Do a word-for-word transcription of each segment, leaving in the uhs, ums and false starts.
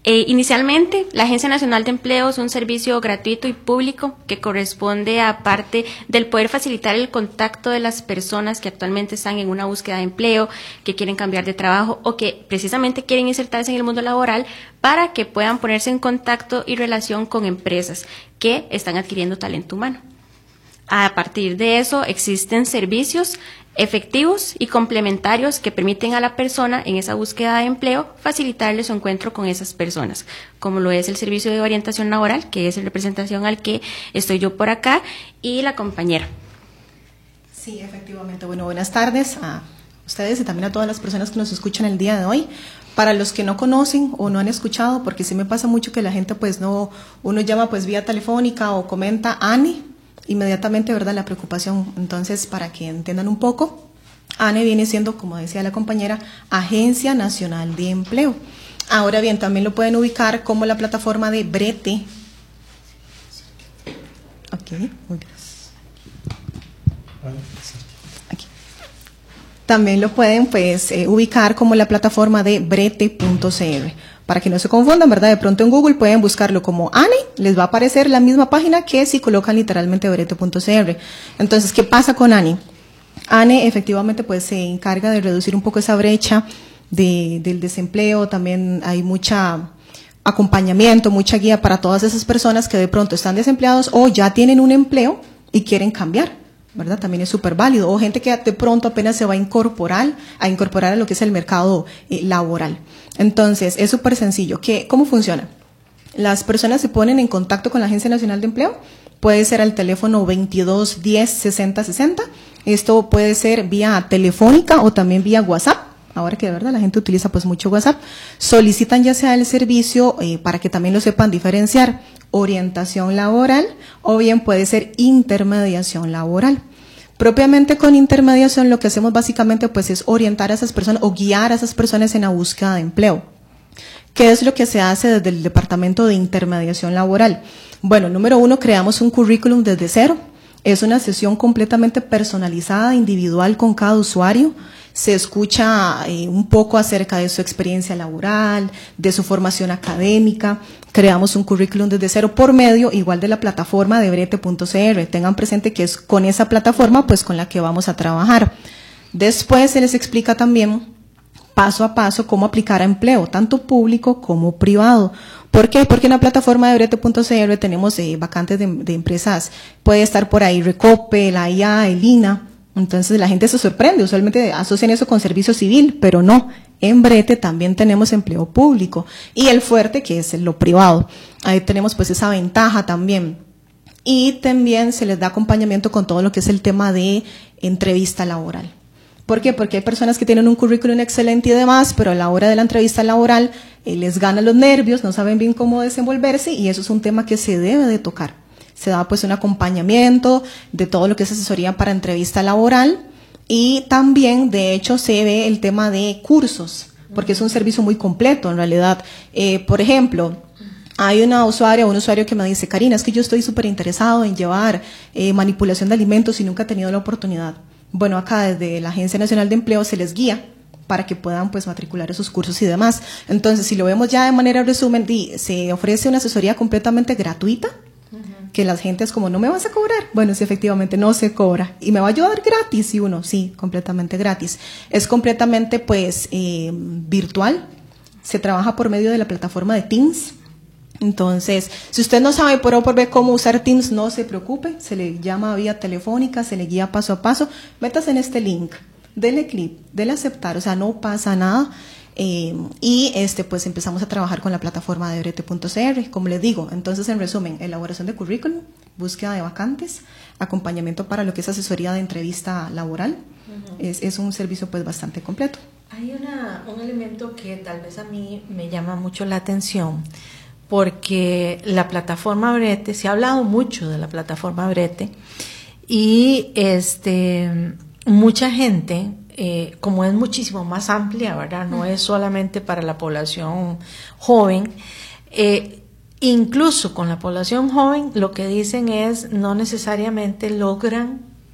Eh, inicialmente, la Agencia Nacional de Empleo es un servicio gratuito y público que corresponde a parte del poder facilitar el contacto de las personas que actualmente están en una búsqueda de empleo, que quieren cambiar de trabajo o que precisamente quieren insertarse en el mundo laboral para que puedan ponerse en contacto y relación con empresas que están adquiriendo talento humano. A partir de eso existen servicios efectivos y complementarios que permiten a la persona en esa búsqueda de empleo facilitarle su encuentro con esas personas, como lo es el servicio de orientación laboral, que es en representación al que estoy yo por acá, y la compañera. Sí, efectivamente. Bueno, buenas tardes a ustedes y también a todas las personas que nos escuchan el día de hoy. Para los que no conocen o no han escuchado, porque sí me pasa mucho que la gente pues no, uno llama pues vía telefónica o comenta A N E, inmediatamente, ¿verdad?, la preocupación. Entonces, para que entiendan un poco, A N E viene siendo, como decía la compañera, Agencia Nacional de Empleo. Ahora bien, también lo pueden ubicar como la plataforma de Brete. Ok, muy bien. Aquí. También lo pueden pues eh, ubicar como la plataforma de brete punto c r. Para que no se confundan, ¿verdad? De pronto en Google pueden buscarlo como A N E, les va a aparecer la misma página que si colocan literalmente brete punto c r. Entonces, ¿qué pasa con A N E? A N E efectivamente pues se encarga de reducir un poco esa brecha de, del desempleo. También hay mucha acompañamiento, mucha guía para todas esas personas que de pronto están desempleados o ya tienen un empleo y quieren cambiar, ¿verdad? También es súper válido. O gente que de pronto apenas se va a incorporar, a incorporar a lo que es el mercado eh, laboral. Entonces, es súper sencillo. ¿Qué, ¿Cómo funciona? Las personas se ponen en contacto con la Agencia Nacional de Empleo, puede ser al teléfono veintidós diez sesenta sesenta, esto puede ser vía telefónica o también vía WhatsApp, ahora que de verdad la gente utiliza pues mucho WhatsApp, solicitan ya sea el servicio eh, para que también lo sepan diferenciar, orientación laboral o bien puede ser intermediación laboral. Propiamente con intermediación lo que hacemos básicamente pues es orientar a esas personas o guiar a esas personas en la búsqueda de empleo. ¿Qué es lo que se hace desde el Departamento de Intermediación Laboral? Bueno, número uno, creamos un currículum desde cero. Es una sesión completamente personalizada, individual con cada usuario. Se escucha eh, un poco acerca de su experiencia laboral, de su formación académica. Creamos un currículum desde cero por medio igual de la plataforma de brete punto c r. Tengan presente que es con esa plataforma pues con la que vamos a trabajar. Después se les explica también paso a paso cómo aplicar a empleo, tanto público como privado. ¿Por qué? Porque en la plataforma de brete punto c r tenemos eh, vacantes de, de empresas, puede estar por ahí Recope, la I A, el I N A. Entonces la gente se sorprende, usualmente asocian eso con servicio civil, pero no, en Brete también tenemos empleo público y el fuerte que es lo privado. Ahí tenemos pues esa ventaja también. Y también se les da acompañamiento con todo lo que es el tema de entrevista laboral. ¿Por qué? Porque hay personas que tienen un currículum excelente y demás, pero a la hora de la entrevista laboral eh, les ganan los nervios, no saben bien cómo desenvolverse y eso es un tema que se debe de tocar. Se da pues un acompañamiento de todo lo que es asesoría para entrevista laboral y también de hecho se ve el tema de cursos, porque es un servicio muy completo en realidad. Eh, por ejemplo, hay una usuaria o un usuario que me dice, Karina, es que yo estoy súper interesado en llevar eh, manipulación de alimentos y nunca he tenido la oportunidad. Bueno, acá desde la Agencia Nacional de Empleo se les guía para que puedan pues matricular esos cursos y demás. Entonces, si lo vemos ya de manera resumen, se ofrece una asesoría completamente gratuita, que las gentes como, ¿no me vas a cobrar? Bueno, sí, efectivamente, no se cobra. ¿Y me va a ayudar gratis? Y uno, sí, completamente gratis. Es completamente, pues, eh, virtual. Se trabaja por medio de la plataforma de Teams. Entonces, si usted no sabe por O por B cómo usar Teams, no se preocupe. Se le llama vía telefónica, se le guía paso a paso. Métase en este link, dele clic, dele aceptar, o sea, no pasa nada. Eh, y este pues empezamos a trabajar con la plataforma de brete punto c r, como les digo. Entonces, en resumen, elaboración de currículum, búsqueda de vacantes, acompañamiento para lo que es asesoría de entrevista laboral. Uh-huh. es, es un servicio pues bastante completo. Hay una, un elemento que tal vez a mí me llama mucho la atención, porque la plataforma Brete, se ha hablado mucho de la plataforma Brete y este mucha gente, Eh, como es muchísimo más amplia, ¿verdad? No es solamente para la población joven, eh, incluso con la población joven lo que dicen es no necesariamente logran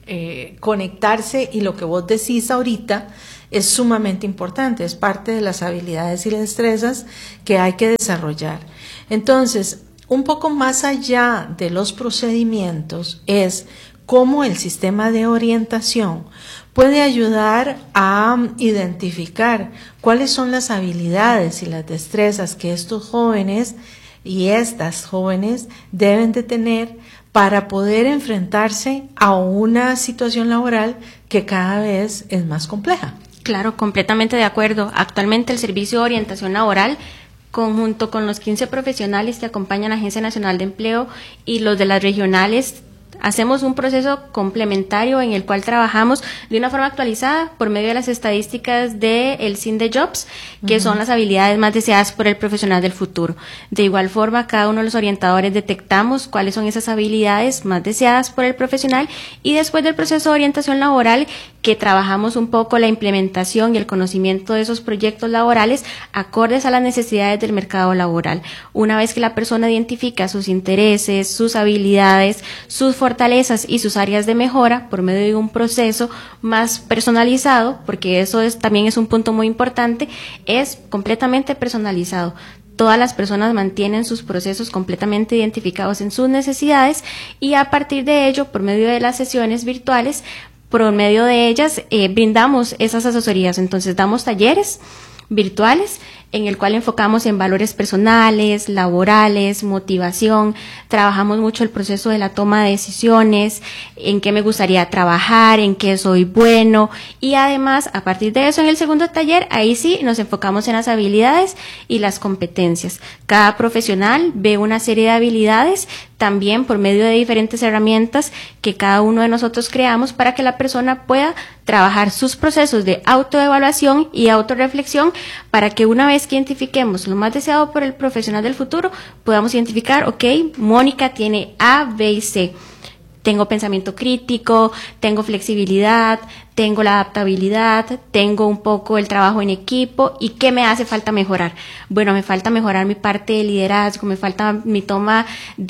eh, conectarse, y lo que vos decís ahorita es sumamente importante, es parte de las habilidades y las destrezas que hay que desarrollar. Entonces, un poco más allá de los procedimientos es cómo el sistema de orientación puede ayudar a identificar cuáles son las habilidades y las destrezas que estos jóvenes y estas jóvenes deben de tener para poder enfrentarse a una situación laboral que cada vez es más compleja. Claro, completamente de acuerdo. Actualmente el Servicio de Orientación Laboral, conjunto con los quince profesionales que acompañan a la Agencia Nacional de Empleo y los de las regionales, hacemos un proceso complementario en el cual trabajamos de una forma actualizada por medio de las estadísticas del CINDE-Jobs, que uh-huh. son las habilidades más deseadas por el profesional del futuro. De igual forma, cada uno de los orientadores detectamos cuáles son esas habilidades más deseadas por el profesional, y después del proceso de orientación laboral, que trabajamos un poco la implementación y el conocimiento de esos proyectos laborales acordes a las necesidades del mercado laboral. Una vez que la persona identifica sus intereses, sus habilidades, sus fortalezas y sus áreas de mejora por medio de un proceso más personalizado, porque eso es, también es un punto muy importante, es completamente personalizado. Todas las personas mantienen sus procesos completamente identificados en sus necesidades, y a partir de ello, por medio de las sesiones virtuales, por medio de ellas eh, brindamos esas asesorías. Entonces damos talleres virtuales en el cual enfocamos en valores personales, laborales, motivación, trabajamos mucho el proceso de la toma de decisiones, en qué me gustaría trabajar, en qué soy bueno, y además a partir de eso en el segundo taller, ahí sí nos enfocamos en las habilidades y las competencias. Cada profesional ve una serie de habilidades también por medio de diferentes herramientas que cada uno de nosotros creamos para que la persona pueda trabajar sus procesos de autoevaluación y autorreflexión, para que una vez que identifiquemos lo más deseado por el profesional del futuro, podamos identificar, ok, Mónica tiene A, B y C. Tengo pensamiento crítico, tengo flexibilidad, tengo la adaptabilidad, tengo un poco el trabajo en equipo. ¿Y qué me hace falta mejorar? Bueno, me falta mejorar mi parte de liderazgo, me falta mi toma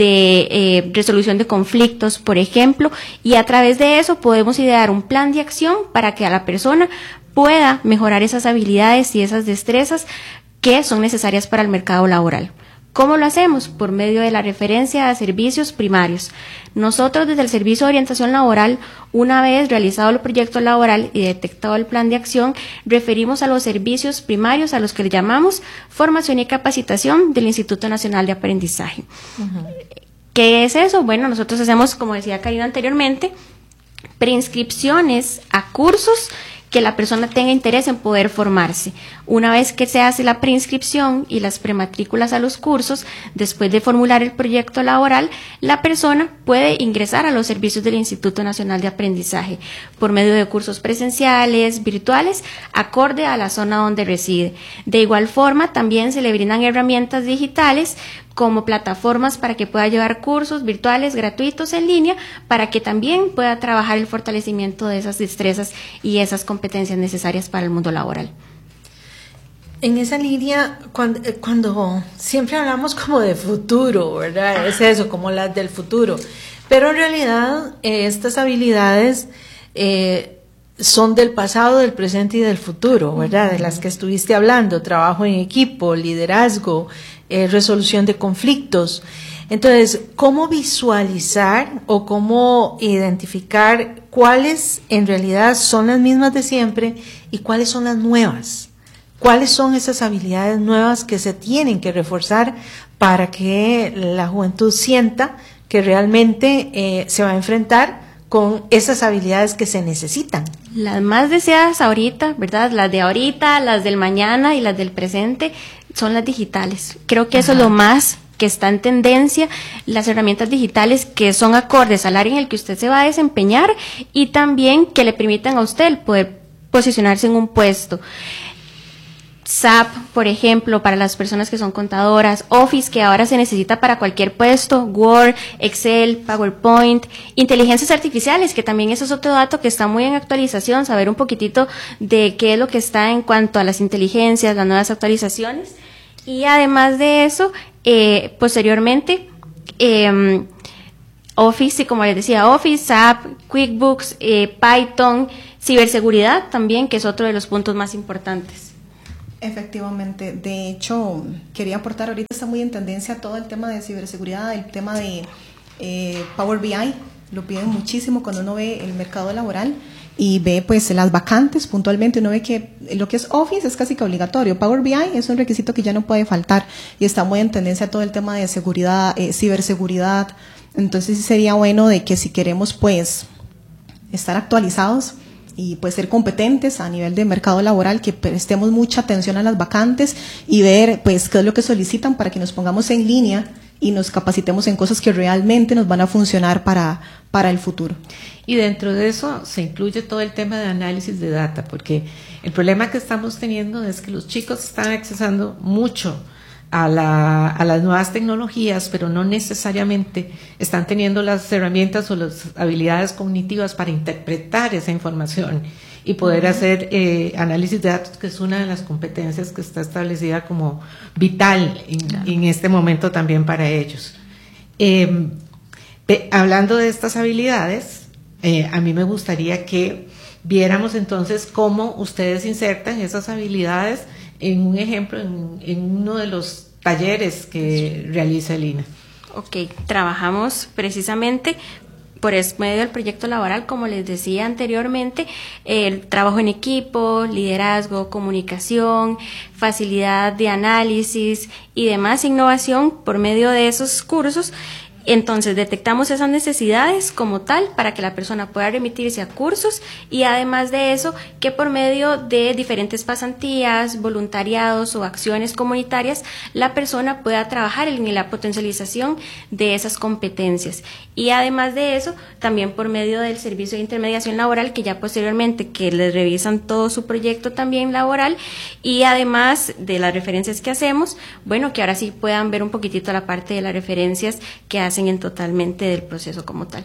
de eh, resolución de conflictos, por ejemplo, y a través de eso podemos idear un plan de acción para que a la persona pueda mejorar esas habilidades y esas destrezas que son necesarias para el mercado laboral. ¿Cómo lo hacemos? Por medio de la referencia a servicios primarios. Nosotros desde el Servicio de Orientación Laboral, una vez realizado el proyecto laboral y detectado el plan de acción, referimos a los servicios primarios a los que le llamamos formación y capacitación del Instituto Nacional de Aprendizaje. Uh-huh. ¿Qué es eso? Bueno, nosotros hacemos, como decía Karina anteriormente, preinscripciones a cursos que la persona tenga interés en poder formarse. Una vez que se hace la preinscripción y las prematrículas a los cursos, después de formular el proyecto laboral, la persona puede ingresar a los servicios del Instituto Nacional de Aprendizaje por medio de cursos presenciales, virtuales, acorde a la zona donde reside. De igual forma, también se le brindan herramientas digitales como plataformas para que pueda llevar cursos virtuales gratuitos en línea, para que también pueda trabajar el fortalecimiento de esas destrezas y esas competencias necesarias para el mundo laboral. En esa línea, cuando, cuando siempre hablamos como de futuro, ¿verdad? Es eso, como las del futuro. Pero en realidad eh, estas habilidades eh, son del pasado, del presente y del futuro, ¿verdad? De las que estuviste hablando: trabajo en equipo, liderazgo, eh, resolución de conflictos. Entonces, ¿cómo visualizar o cómo identificar cuáles en realidad son las mismas de siempre y cuáles son las nuevas? ¿Cuáles son esas habilidades nuevas que se tienen que reforzar para que la juventud sienta que realmente eh, se va a enfrentar con esas habilidades que se necesitan? Las más deseadas ahorita, ¿verdad? Las de ahorita, las del mañana y las del presente son las digitales. Creo que eso Ajá. es lo más que está en tendencia, las herramientas digitales que son acordes al área en el que usted se va a desempeñar y también que le permitan a usted el poder posicionarse en un puesto. S A P, por ejemplo, para las personas que son contadoras, Office, que ahora se necesita para cualquier puesto, Word, Excel, PowerPoint, inteligencias artificiales, que también eso es otro dato que está muy en actualización, saber un poquitito de qué es lo que está en cuanto a las inteligencias, las nuevas actualizaciones. Y además de eso, eh, posteriormente, eh, Office, y como les decía, Office, S A P, QuickBooks, eh, Python, ciberseguridad también, que es otro de los puntos más importantes. Efectivamente, de hecho, quería aportar, ahorita está muy en tendencia todo el tema de ciberseguridad, el tema de eh, Power B I, lo piden muchísimo cuando uno ve el mercado laboral y ve pues las vacantes puntualmente, uno ve que lo que es Office es casi que obligatorio, Power B I es un requisito que ya no puede faltar y está muy en tendencia todo el tema de seguridad, eh, ciberseguridad, entonces sí sería bueno de que si queremos pues estar actualizados y pues ser competentes a nivel de mercado laboral, que prestemos mucha atención a las vacantes y ver pues qué es lo que solicitan para que nos pongamos en línea y nos capacitemos en cosas que realmente nos van a funcionar para, para el futuro. Y dentro de eso se incluye todo el tema de análisis de data, porque el problema que estamos teniendo es que los chicos están accesando mucho a, la, a las nuevas tecnologías, pero no necesariamente están teniendo las herramientas o las habilidades cognitivas para interpretar esa información y poder uh-huh. hacer eh, análisis de datos, que es una de las competencias que está establecida como vital en, claro. en este momento también para ellos. Eh, pe, hablando de estas habilidades, eh, a mí me gustaría que viéramos entonces cómo ustedes insertan esas habilidades en un ejemplo, en, en uno de los talleres que sí. realiza el I N A. Ok, trabajamos precisamente por medio del proyecto laboral, como les decía anteriormente, el trabajo en equipo, liderazgo, comunicación, facilidad de análisis y demás innovación por medio de esos cursos. Entonces detectamos esas necesidades como tal para que la persona pueda remitirse a cursos y además de eso que por medio de diferentes pasantías, voluntariados o acciones comunitarias la persona pueda trabajar en la potencialización de esas competencias. Y además de eso también por medio del servicio de intermediación laboral que ya posteriormente que les revisan todo su proyecto también laboral y además de las referencias que hacemos, bueno, que ahora sí puedan ver un poquitito la parte de las referencias que hacen en totalmente del proceso como tal.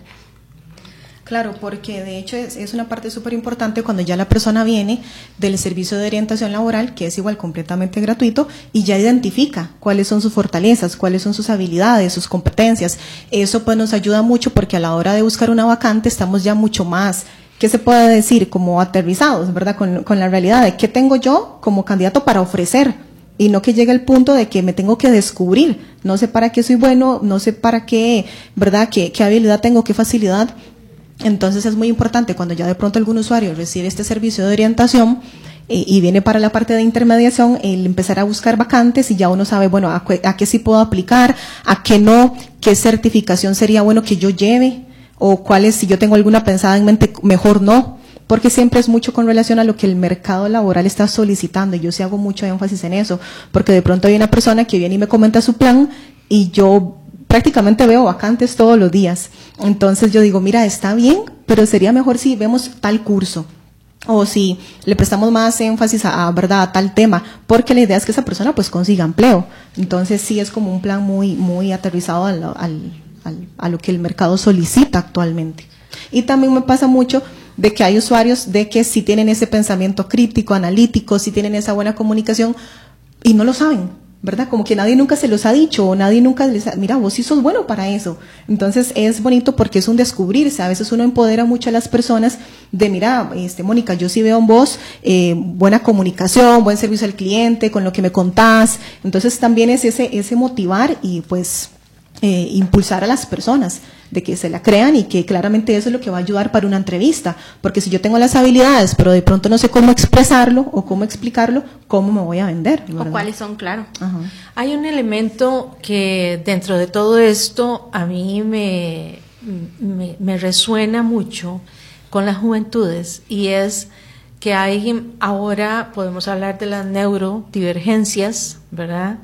Claro, porque de hecho es, es una parte súper importante cuando ya la persona viene del servicio de orientación laboral, que es igual completamente gratuito, y ya identifica cuáles son sus fortalezas, cuáles son sus habilidades, sus competencias. Eso pues nos ayuda mucho porque a la hora de buscar una vacante estamos ya mucho más, ¿qué se puede decir? Como aterrizados, ¿verdad? Con, con la realidad de qué tengo yo como candidato para ofrecer. Y no que llegue el punto de que me tengo que descubrir, no sé para qué soy bueno, no sé para qué, ¿verdad? ¿Qué, qué habilidad tengo, qué facilidad? Entonces es muy importante cuando ya de pronto algún usuario recibe este servicio de orientación eh, y viene para la parte de intermediación, el empezar a buscar vacantes y ya uno sabe, bueno, a, a qué sí puedo aplicar, a qué no, qué certificación sería bueno que yo lleve o cuáles, si yo tengo alguna pensada en mente, mejor no. Porque siempre es mucho con relación a lo que el mercado laboral está solicitando y yo sí hago mucho énfasis en eso, porque de pronto hay una persona que viene y me comenta su plan y yo prácticamente veo vacantes todos los días, entonces yo digo, mira, está bien, pero sería mejor si vemos tal curso o si le prestamos más énfasis a, a, ¿verdad? a tal tema, porque la idea es que esa persona pues consiga empleo, entonces sí es como un plan muy, muy aterrizado al, al, al, a lo que el mercado solicita actualmente. Y también me pasa mucho de que hay usuarios de que sí tienen ese pensamiento crítico, analítico, sí tienen esa buena comunicación y no lo saben, ¿verdad? Como que nadie nunca se los ha dicho o nadie nunca les ha, mira, vos sí sos bueno para eso. Entonces es bonito porque es un descubrirse, a veces uno empodera mucho a las personas de, mira, este, Mónica, yo sí veo en vos eh, buena comunicación, buen servicio al cliente, con lo que me contás. Entonces también es ese, ese motivar y pues eh, impulsar a las personas de que se la crean y que claramente eso es lo que va a ayudar para una entrevista, porque si yo tengo las habilidades pero de pronto no sé cómo expresarlo o cómo explicarlo, ¿cómo me voy a vender? ¿verdad? O cuáles son, claro. Ajá. Hay un elemento que dentro de todo esto a mí me, me, me resuena mucho con las juventudes y es que hay ahora, podemos hablar de las neurodivergencias, ¿verdad?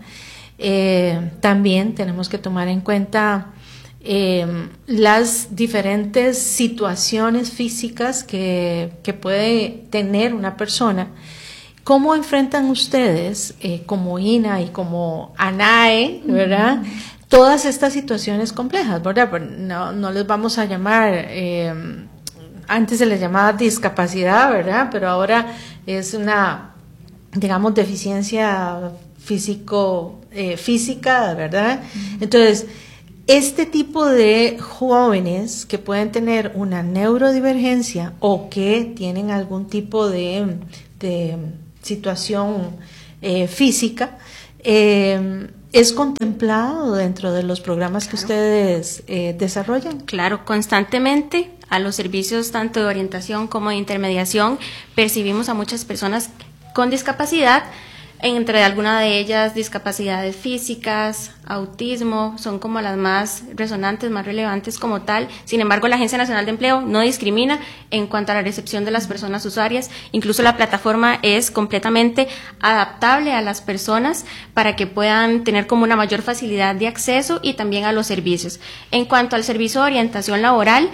Eh, también tenemos que tomar en cuenta Eh, las diferentes situaciones físicas que, que puede tener una persona. ¿Cómo enfrentan ustedes eh, como I N A y como ANAE, ¿verdad? Uh-huh. Todas estas situaciones complejas, ¿verdad? No, no les vamos a llamar, eh, antes se les llamaba discapacidad, ¿verdad? Pero ahora es una, digamos, deficiencia físico, eh, física, ¿verdad? Uh-huh. Entonces, este tipo de jóvenes que pueden tener una neurodivergencia o que tienen algún tipo de, de situación eh, física, eh, ¿es contemplado dentro de los programas que ustedes eh, desarrollan? Claro, constantemente a los servicios tanto de orientación como de intermediación percibimos a muchas personas con discapacidad, entre algunas de ellas discapacidades físicas, autismo, son como las más resonantes, más relevantes como tal. Sin embargo, la Agencia Nacional de Empleo no discrimina en cuanto a la recepción de las personas usuarias. Incluso la plataforma es completamente adaptable a las personas para que puedan tener como una mayor facilidad de acceso y también a los servicios. En cuanto al servicio de orientación laboral,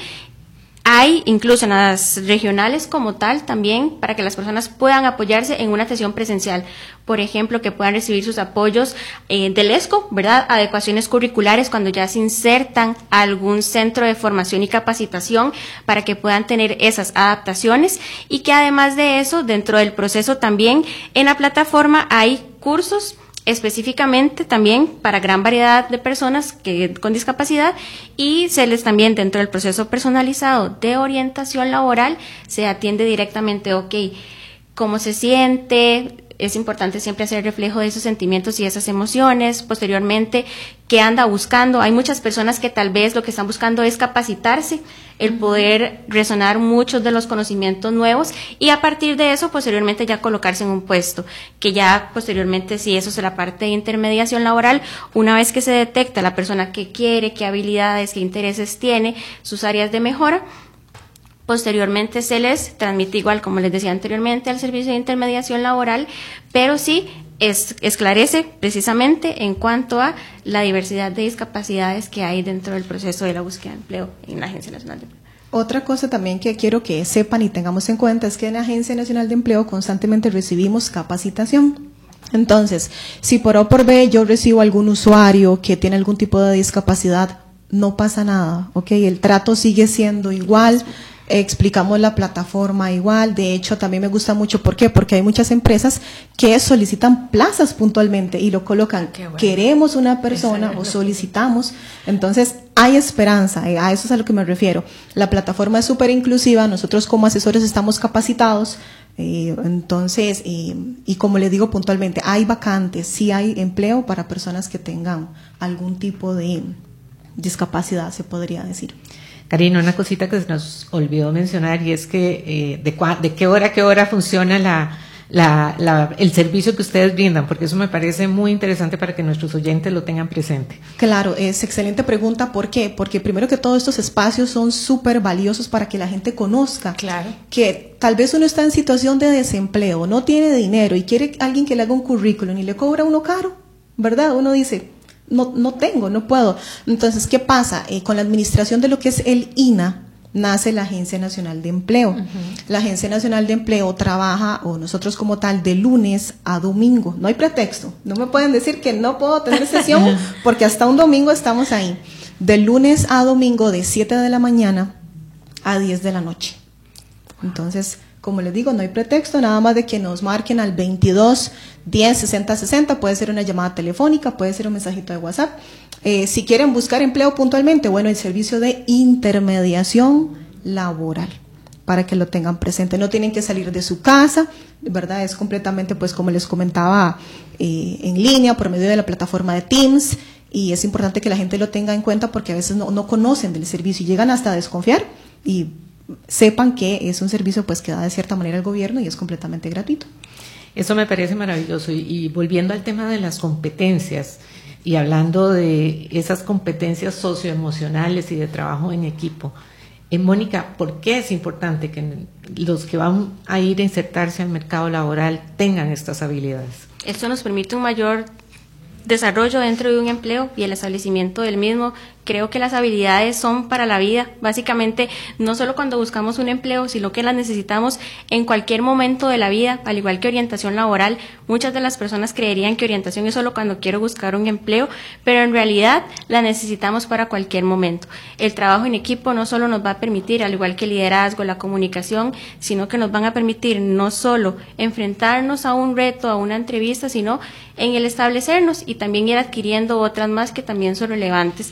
hay incluso en las regionales como tal también para que las personas puedan apoyarse en una sesión presencial. Por ejemplo, que puedan recibir sus apoyos eh, del ESCO, ¿verdad? Adecuaciones curriculares cuando ya se insertan a algún centro de formación y capacitación para que puedan tener esas adaptaciones y que además de eso, dentro del proceso también en la plataforma hay cursos específicamente también para gran variedad de personas que con discapacidad y se les también dentro del proceso personalizado de orientación laboral se atiende directamente, ok, cómo se siente. Es importante siempre hacer reflejo de esos sentimientos y esas emociones. Posteriormente, ¿qué anda buscando? Hay muchas personas que tal vez lo que están buscando es capacitarse, el poder resonar muchos de los conocimientos nuevos y a partir de eso, posteriormente ya colocarse en un puesto, que ya posteriormente, si eso es la parte de intermediación laboral, una vez que se detecta la persona que quiere, qué habilidades, qué intereses tiene, sus áreas de mejora, posteriormente se les transmite igual, como les decía anteriormente, al servicio de intermediación laboral, pero sí es, esclarece precisamente en cuanto a la diversidad de discapacidades que hay dentro del proceso de la búsqueda de empleo en la Agencia Nacional de Empleo. Otra cosa también que quiero que sepan y tengamos en cuenta es que en la Agencia Nacional de Empleo constantemente recibimos capacitación. Entonces, si por A o por B yo recibo algún usuario que tiene algún tipo de discapacidad, no pasa nada, ¿ok? El trato sigue siendo igual. Explicamos la plataforma igual. De hecho, también me gusta mucho, ¿por qué? Porque hay muchas empresas que solicitan plazas puntualmente y lo colocan, bueno, queremos una persona o solicitamos. Entonces, hay esperanza, a eso es a lo que me refiero. La plataforma es súper inclusiva, nosotros como asesores estamos capacitados, eh, entonces, eh, y como le digo puntualmente, hay vacantes, sí hay empleo para personas que tengan algún tipo de discapacidad, se podría decir. Karina, una cosita que se nos olvidó mencionar y es que eh, de, de qué hora a qué hora funciona la, la, la, el servicio que ustedes brindan, porque eso me parece muy interesante para que nuestros oyentes lo tengan presente. Claro, es excelente pregunta. ¿Por qué? Porque primero que todo estos espacios son súper valiosos para que la gente conozca, claro, que tal vez uno está en situación de desempleo, no tiene dinero y quiere alguien que le haga un currículum y le cobra uno caro, ¿verdad? Uno dice, No, no tengo, no puedo. Entonces, ¿qué pasa? Eh, con la administración de lo que es el I N A, nace la Agencia Nacional de Empleo. Uh-huh. La Agencia Nacional de Empleo trabaja, o nosotros como tal, de lunes a domingo. No hay pretexto. No me pueden decir que no puedo tener sesión, porque hasta un domingo estamos ahí. De lunes a domingo, de siete de la mañana a diez de la noche. Entonces, como les digo, no hay pretexto, nada más de que nos marquen al veintidós diez sesenta sesenta, puede ser una llamada telefónica, puede ser un mensajito de WhatsApp. Eh, si quieren buscar empleo puntualmente, bueno, el servicio de intermediación laboral, para que lo tengan presente. No tienen que salir de su casa, ¿verdad? Es completamente, pues como les comentaba, eh, en línea, por medio de la plataforma de Teams, y es importante que la gente lo tenga en cuenta porque a veces no, no conocen del servicio y llegan hasta a desconfiar y sepan que es un servicio pues que da de cierta manera el gobierno y es completamente gratuito. Eso me parece maravilloso. Y, y volviendo al tema de las competencias y hablando de esas competencias socioemocionales y de trabajo en equipo, eh, Mónica, ¿por qué es importante que los que van a ir a insertarse al mercado laboral tengan estas habilidades? Esto nos permite un mayor desarrollo dentro de un empleo y el establecimiento del mismo. Creo que las habilidades son para la vida, básicamente no solo cuando buscamos un empleo, sino que las necesitamos en cualquier momento de la vida, al igual que orientación laboral. Muchas de las personas creerían que orientación es solo cuando quiero buscar un empleo, pero en realidad la necesitamos para cualquier momento. El trabajo en equipo no solo nos va a permitir, al igual que el liderazgo, la comunicación, sino que nos van a permitir no solo enfrentarnos a un reto, a una entrevista, sino en el establecernos y también ir adquiriendo otras más que también son relevantes. Y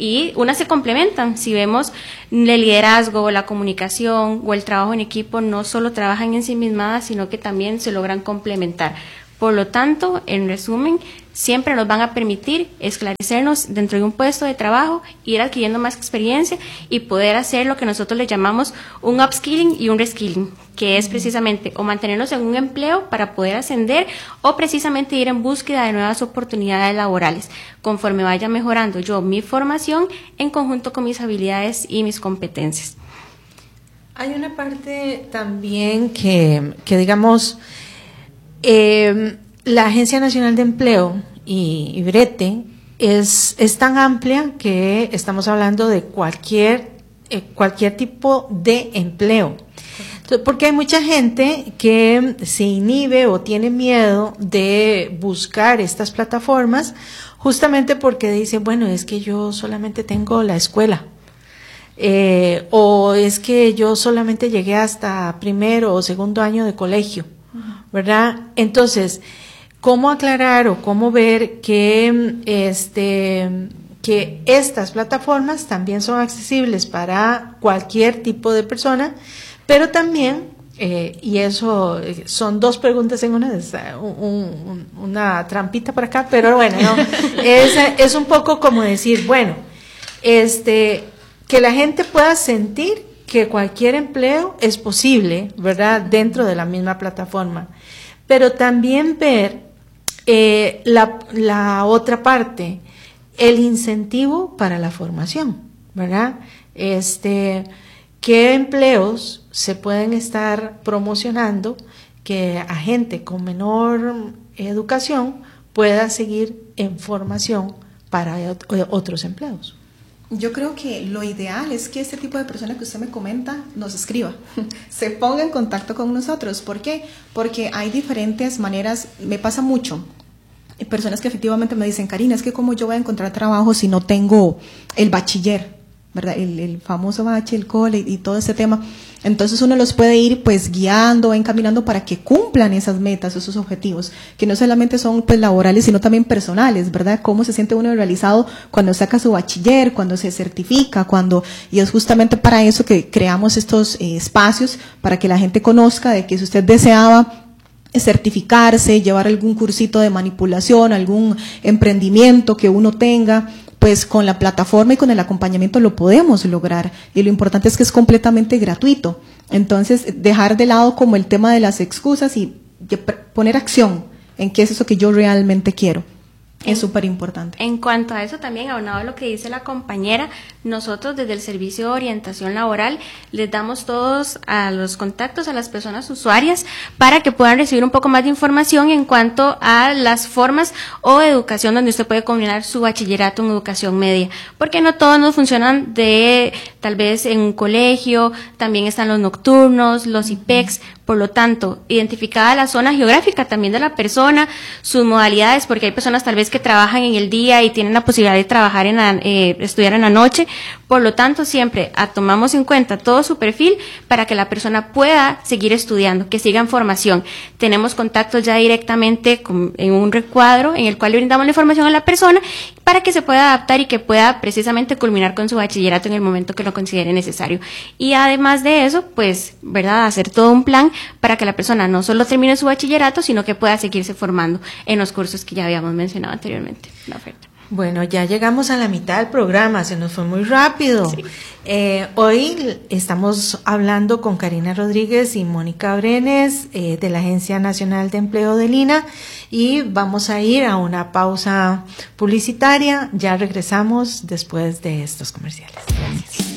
y unas se complementan. Si vemos el liderazgo, la comunicación o el trabajo en equipo, no solo trabajan en sí mismas, sino que también se logran complementar. Por lo tanto, en resumen, siempre nos van a permitir esclarecernos dentro de un puesto de trabajo, ir adquiriendo más experiencia y poder hacer lo que nosotros le llamamos un upskilling y un reskilling, que es precisamente o mantenernos en un empleo para poder ascender o precisamente ir en búsqueda de nuevas oportunidades laborales, conforme vaya mejorando yo mi formación en conjunto con mis habilidades y mis competencias. Hay una parte también que, que digamos, eh, la Agencia Nacional de Empleo y, y Brete es, es tan amplia que estamos hablando de cualquier, eh, cualquier tipo de empleo. Entonces, porque hay mucha gente que se inhibe o tiene miedo de buscar estas plataformas justamente porque dice, bueno, es que yo solamente tengo la escuela. Eh, o es que yo solamente llegué hasta primero o segundo año de colegio, ¿verdad? Entonces, ¿cómo aclarar o cómo ver que, este, que estas plataformas también son accesibles para cualquier tipo de persona, pero también, eh, y eso son dos preguntas en una, es un, un, una trampita por acá, pero bueno, no, es, es un poco como decir, bueno, este, que la gente pueda sentir que cualquier empleo es posible, ¿verdad?, dentro de la misma plataforma, pero también ver eh, la, la otra parte, el incentivo para la formación, ¿verdad? Este, ¿qué empleos se pueden estar promocionando que a gente con menor educación pueda seguir en formación para otros empleos? Yo creo que lo ideal es que este tipo de persona que usted me comenta nos escriba, se ponga en contacto con nosotros. ¿Por qué? Porque hay diferentes maneras, me pasa mucho, personas que efectivamente me dicen, Karina, es que cómo yo voy a encontrar trabajo si no tengo el bachiller, ¿verdad? El, el famoso bache, el cole y todo ese tema. Entonces uno los puede ir pues guiando, encaminando para que cumplan esas metas, esos objetivos, que no solamente son pues laborales, sino también personales, ¿verdad? Cómo se siente uno realizado cuando saca su bachiller, cuando se certifica, cuando, y es justamente para eso que creamos estos eh, espacios, para que la gente conozca de que si usted deseaba certificarse, llevar algún cursito de manipulación, algún emprendimiento que uno tenga, pues con la plataforma y con el acompañamiento lo podemos lograr, y lo importante es que es completamente gratuito. Entonces, dejar de lado como el tema de las excusas y poner acción en qué es eso que yo realmente quiero. Es súper importante. En cuanto a eso también, aunado a lo que dice la compañera, nosotros desde el Servicio de Orientación Laboral les damos todos a los contactos a las personas usuarias para que puedan recibir un poco más de información en cuanto a las formas o educación donde usted puede combinar su bachillerato en educación media, porque no todos nos funcionan de tal vez en un colegio, también están los nocturnos, los I P E Cs. Por lo tanto, identificada la zona geográfica también de la persona, sus modalidades, porque hay personas tal vez que trabajan en el día y tienen la posibilidad de trabajar en la, eh, estudiar en la noche. Por lo tanto, siempre a, tomamos en cuenta todo su perfil para que la persona pueda seguir estudiando, que siga en formación. Tenemos contactos ya directamente con, en un recuadro en el cual le brindamos la información a la persona para que se pueda adaptar y que pueda precisamente culminar con su bachillerato en el momento que lo considere necesario. Y además de eso, pues, ¿verdad?, hacer todo un plan para que la persona no solo termine su bachillerato, sino que pueda seguirse formando en los cursos que ya habíamos mencionado anteriormente, la oferta. Bueno, ya llegamos a la mitad del programa, se nos fue muy rápido. Sí. Eh, hoy estamos hablando con Karina Rodríguez y Mónica Brenes eh, de la Agencia Nacional de Empleo del I N A, y vamos a ir a una pausa publicitaria. Ya regresamos después de estos comerciales. Gracias.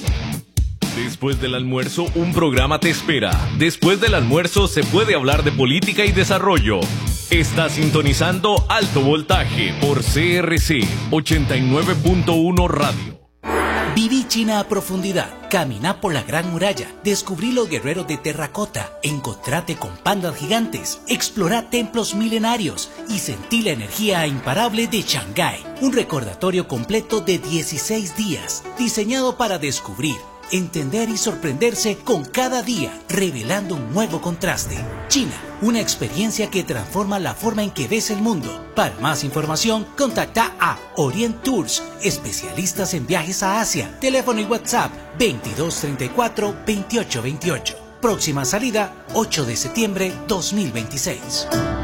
Después del almuerzo, un programa te espera. Después del almuerzo se puede hablar de política y desarrollo. Está sintonizando Alto Voltaje por C R C ochenta y nueve punto uno Radio. Viví China a profundidad, caminá por la Gran Muralla, descubrí los guerreros de terracota, encontrate con pandas gigantes, explorá templos milenarios y sentí la energía imparable de Shanghái. Un recordatorio completo de dieciséis días, diseñado para descubrir, entender y sorprenderse con cada día, revelando un nuevo contraste. China, una experiencia que transforma la forma en que ves el mundo. Para más información, contacta a Orient Tours, especialistas en viajes a Asia. Teléfono y WhatsApp veintidós treinta y cuatro veintiocho veintiocho. Próxima salida, ocho de septiembre dos mil veintiséis.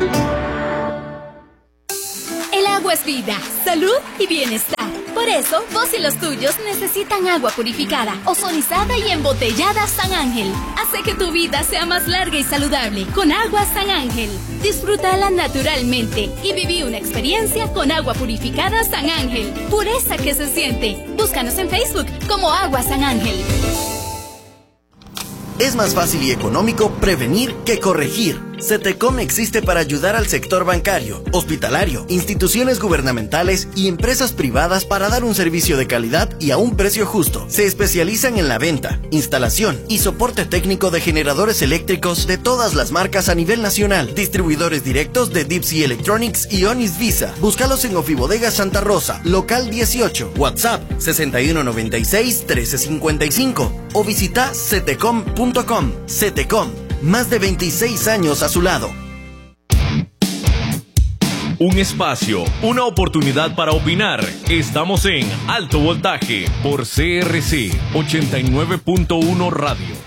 El agua es vida, salud y bienestar. Por eso, vos y los tuyos necesitan agua purificada, ozonizada y embotellada San Ángel. Hace que tu vida sea más larga y saludable con agua San Ángel. Disfrútala naturalmente y viví una experiencia con agua purificada San Ángel. Pureza que se siente. Búscanos en Facebook como Agua San Ángel. Es más fácil y económico prevenir que corregir. CETECOM existe para ayudar al sector bancario, hospitalario, instituciones gubernamentales y empresas privadas para dar un servicio de calidad y a un precio justo. Se especializan en la venta, instalación y soporte técnico de generadores eléctricos de todas las marcas a nivel nacional. Distribuidores directos de Deep Sea Electronics y Onis Visa. Búscalos en Ofibodega Santa Rosa, local dieciocho, WhatsApp sesenta y uno noventa y seis trece cincuenta y cinco o visita cetecom punto com. CETECOM, más de veintiséis años a su lado. Un espacio, una oportunidad para opinar. Estamos en Alto Voltaje por C R C ochenta y nueve punto uno Radio.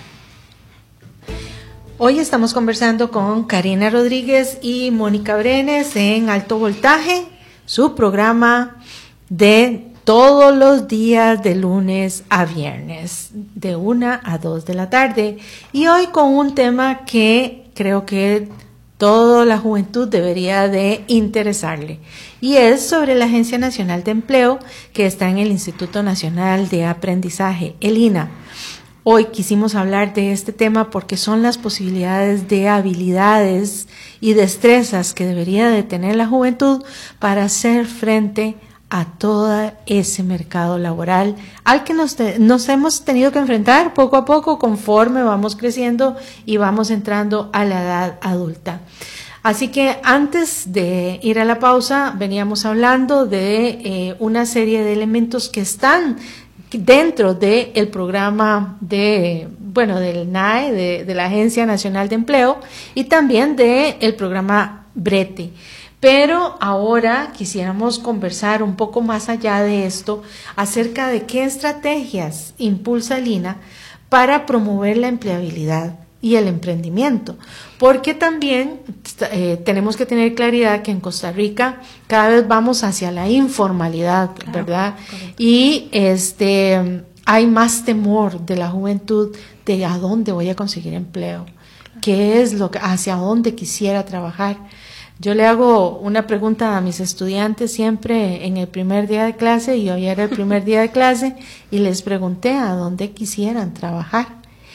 Hoy estamos conversando con Karina Rodríguez y Mónica Brenes en Alto Voltaje, su programa de todos los días de lunes a viernes, de una a dos de la tarde. Y hoy con un tema que creo que toda la juventud debería de interesarle. Y es sobre la Agencia Nacional de Empleo, que está en el Instituto Nacional de Aprendizaje, el I N A. Hoy quisimos hablar de este tema porque son las posibilidades de habilidades y destrezas que debería de tener la juventud para hacer frente a todo ese mercado laboral al que nos, te, nos hemos tenido que enfrentar poco a poco conforme vamos creciendo y vamos entrando a la edad adulta. Así que antes de ir a la pausa veníamos hablando de eh, una serie de elementos que están dentro del programa de, bueno, del N A E, de, de la Agencia Nacional de Empleo y también del programa BRETE. Pero ahora quisiéramos conversar un poco más allá de esto acerca de qué estrategias impulsa el I N A para promover la empleabilidad y el emprendimiento, porque también eh, tenemos que tener claridad que en Costa Rica cada vez vamos hacia la informalidad, claro, ¿verdad? Correcto. Y este hay más temor de la juventud de a dónde voy a conseguir empleo, qué es lo que hacia dónde quisiera trabajar. Yo le hago una pregunta a mis estudiantes siempre en el primer día de clase, y hoy era el primer día de clase, y les pregunté a dónde quisieran trabajar.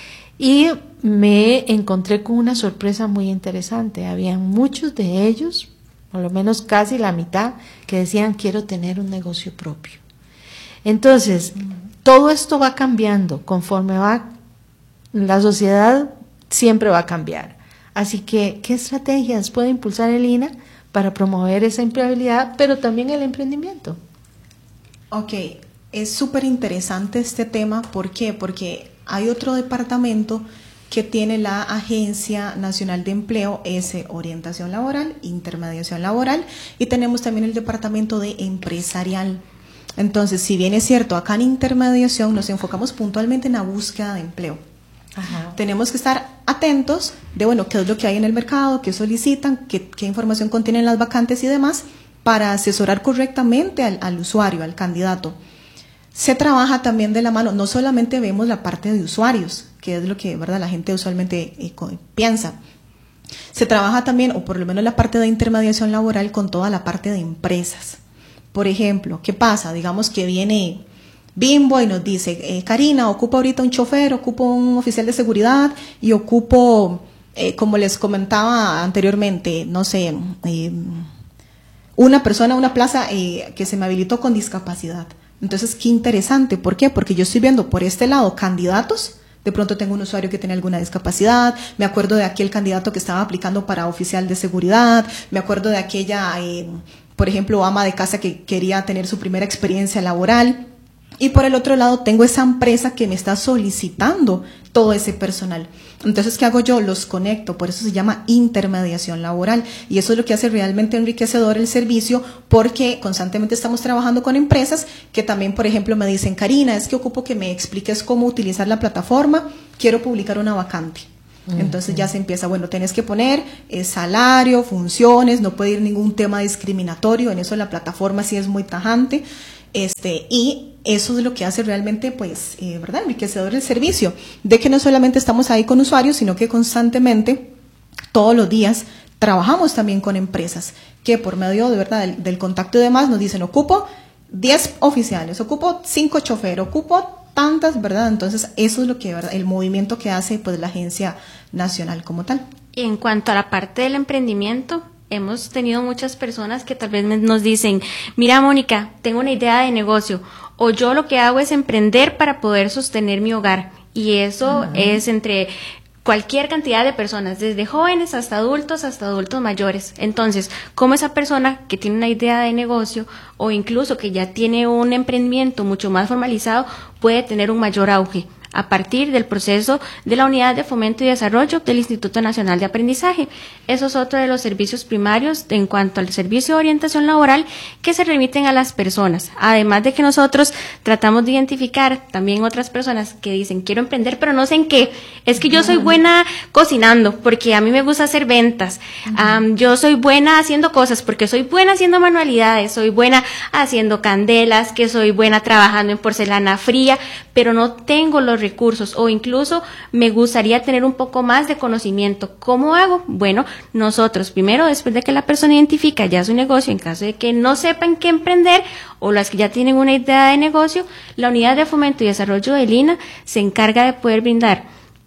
Y me encontré con una sorpresa muy interesante. Había muchos de ellos, por lo menos casi la mitad, que decían quiero tener un negocio propio. Entonces, todo esto va cambiando conforme va, la sociedad siempre va a cambiar. Así que, ¿qué estrategias puede impulsar el I N A para promover esa empleabilidad, pero también el emprendimiento? Ok, es súper interesante este tema. ¿Por qué? Porque hay otro departamento que tiene la Agencia Nacional de Empleo, es orientación laboral, intermediación laboral, y tenemos también el departamento de empresarial. Entonces, si bien es cierto, acá en intermediación nos enfocamos puntualmente en la búsqueda de empleo. Ajá. Tenemos que estar atentos de, bueno, qué es lo que hay en el mercado, qué solicitan, qué, qué información contienen las vacantes y demás, para asesorar correctamente al, al usuario, al candidato. Se trabaja también de la mano, no solamente vemos la parte de usuarios, que es lo que, ¿verdad?, la gente usualmente eh, piensa. Se trabaja también, o por lo menos la parte de intermediación laboral, con toda la parte de empresas. Por ejemplo, ¿qué pasa? Digamos que viene Bimbo y nos dice, eh, Karina, ocupo ahorita un chofer, ocupo un oficial de seguridad y ocupo, eh, como les comentaba anteriormente, no sé, eh, una persona, una plaza eh, que se me habilitó con discapacidad. Entonces, qué interesante. ¿Por qué? Porque yo estoy viendo por este lado candidatos. De pronto tengo un usuario que tiene alguna discapacidad, me acuerdo de aquel candidato que estaba aplicando para oficial de seguridad, me acuerdo de aquella, eh, por ejemplo, ama de casa que quería tener su primera experiencia laboral. y por el otro lado tengo esa empresa que me está solicitando todo ese personal. Entonces, ¿qué hago yo? Los conecto, por eso se llama intermediación laboral, y eso es lo que hace realmente enriquecedor el servicio, porque constantemente estamos trabajando con empresas que también, por ejemplo, me dicen, Karina, es que ocupo que me expliques cómo utilizar la plataforma, quiero publicar una vacante. Entonces ya se empieza, bueno, tienes que poner eh, salario, funciones, no puede ir ningún tema discriminatorio, en eso la plataforma sí es muy tajante, este, y eso es lo que hace realmente, pues, eh, ¿verdad?, enriquecedor el servicio, de que no solamente estamos ahí con usuarios, sino que constantemente, todos los días, trabajamos también con empresas, que por medio de verdad del, del contacto y demás nos dicen, ocupo diez oficiales, ocupo cinco choferes, ocupo tantas, ¿verdad? Entonces, eso es lo que, ¿verdad?, el movimiento que hace, pues, la agencia nacional como tal. Y en cuanto a la parte del emprendimiento, hemos tenido muchas personas que tal vez nos dicen, mira, Mónica, tengo una idea de negocio, o yo lo que hago es emprender para poder sostener mi hogar, y eso uh-huh. es entre cualquier cantidad de personas, desde jóvenes hasta adultos, hasta adultos mayores. Entonces, ¿cómo esa persona que tiene una idea de negocio o incluso que ya tiene un emprendimiento mucho más formalizado puede tener un mayor auge? A partir del proceso de la Unidad de Fomento y Desarrollo del Instituto Nacional de Aprendizaje. Eso es otro de los servicios primarios en cuanto al servicio de orientación laboral que se remiten a las personas. Además de que nosotros tratamos de identificar también otras personas que dicen, quiero emprender, pero no sé en qué. Es que yo soy buena cocinando, porque a mí me gusta hacer ventas. Uh-huh. Um, yo soy buena haciendo cosas, porque soy buena haciendo manualidades, soy buena haciendo candelas, que soy buena trabajando en porcelana fría, pero no tengo los recursos, o incluso me gustaría tener un poco más de conocimiento. ¿Cómo hago? Bueno, nosotros primero, después de que la persona identifica ya su negocio, en caso de que no sepan qué emprender, o las que ya tienen una idea de negocio, la Unidad de Fomento y Desarrollo del I N A se encarga de poder brindar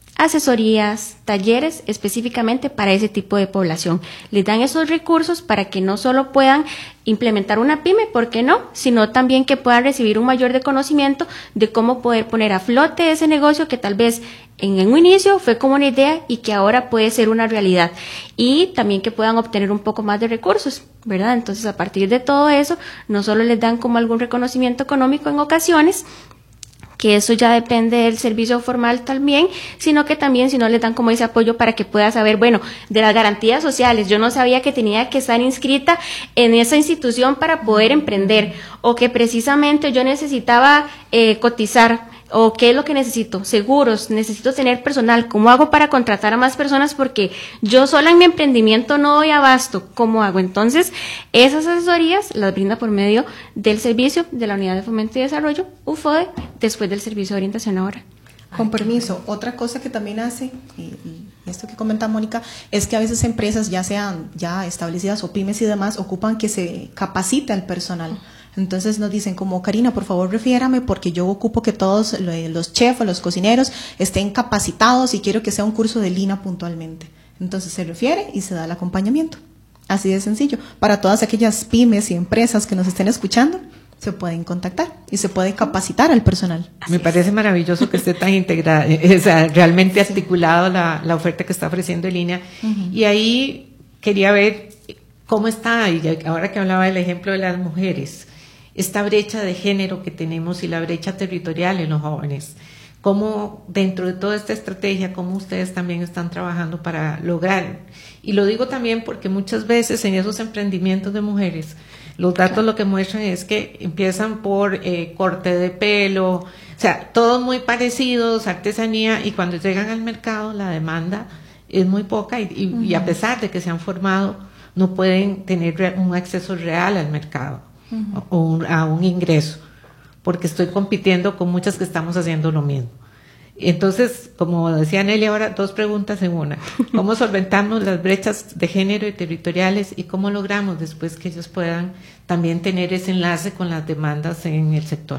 asesorías, talleres específicamente para ese tipo de población. Les dan esos recursos para que no solo puedan implementar una pyme, ¿por qué no?, sino también que puedan recibir un mayor de conocimiento de cómo poder poner a flote ese negocio que tal vez en un inicio fue como una idea y que ahora puede ser una realidad, y también que puedan obtener un poco más de recursos, ¿verdad? Entonces, a partir de todo eso, no solo les dan como algún reconocimiento económico en ocasiones, que eso ya depende del servicio formal también, sino que también si no les dan como ese apoyo para que pueda saber, bueno, de las garantías sociales, yo no sabía que tenía que estar inscrita en esa institución para poder emprender, o que precisamente yo necesitaba eh, cotizar, o qué es lo que necesito, seguros, necesito tener personal, ¿cómo hago para contratar a más personas? Porque yo sola en mi emprendimiento no doy abasto, ¿cómo hago? Entonces, esas asesorías las brinda por medio del servicio de la Unidad de Fomento y Desarrollo, U F O D E, después del servicio de orientación laboral. Con permiso, otra cosa que también hace, y, y esto que comenta Mónica, es que a veces empresas, ya sean ya establecidas o pymes y demás, ocupan que se capacite al personal. Entonces nos dicen como, Karina, por favor refiérame porque yo ocupo que todos los chefs o los cocineros estén capacitados y quiero que sea un curso de Lina puntualmente. Entonces se refiere y se da el acompañamiento. Así de sencillo. Para todas aquellas pymes y empresas que nos estén escuchando, se pueden contactar y se puede capacitar al personal. Me parece maravilloso que esté tan integrada, o sea, realmente articulado la, la oferta que está ofreciendo Línea. Uh-huh. Y ahí quería ver cómo está, y ahora que hablaba del ejemplo de las mujeres, esta brecha de género que tenemos y la brecha territorial en los jóvenes. Cómo dentro de toda esta estrategia, cómo ustedes también están trabajando para lograr. Y lo digo también porque muchas veces en esos emprendimientos de mujeres, los datos claro. lo que muestran es que empiezan por eh, corte de pelo, o sea, todos muy parecidos, artesanía, y cuando llegan al mercado la demanda es muy poca y, y, uh-huh. y a pesar de que se han formado, no pueden tener un acceso real al mercado uh-huh. o un, a un ingreso, porque estoy compitiendo con muchas que estamos haciendo lo mismo. Entonces, como decía Nelly ahora, dos preguntas en una. ¿Cómo solventamos las brechas de género y territoriales y cómo logramos después que ellos puedan también tener ese enlace con las demandas en el sector?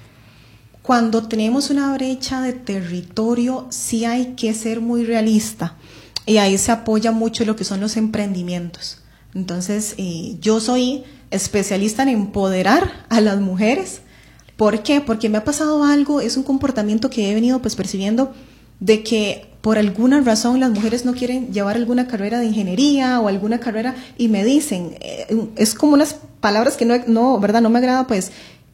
Cuando tenemos una brecha de territorio, sí hay que ser muy realista y ahí se apoya mucho lo que son los emprendimientos. Entonces, eh, yo soy especialista en empoderar a las mujeres. ¿Por qué? Porque me ha pasado algo, es un comportamiento que he venido pues percibiendo de que por alguna razón las mujeres no quieren llevar alguna carrera de ingeniería o alguna carrera y me dicen, eh, es como unas palabras que no, no, ¿verdad? No me agrada, pues,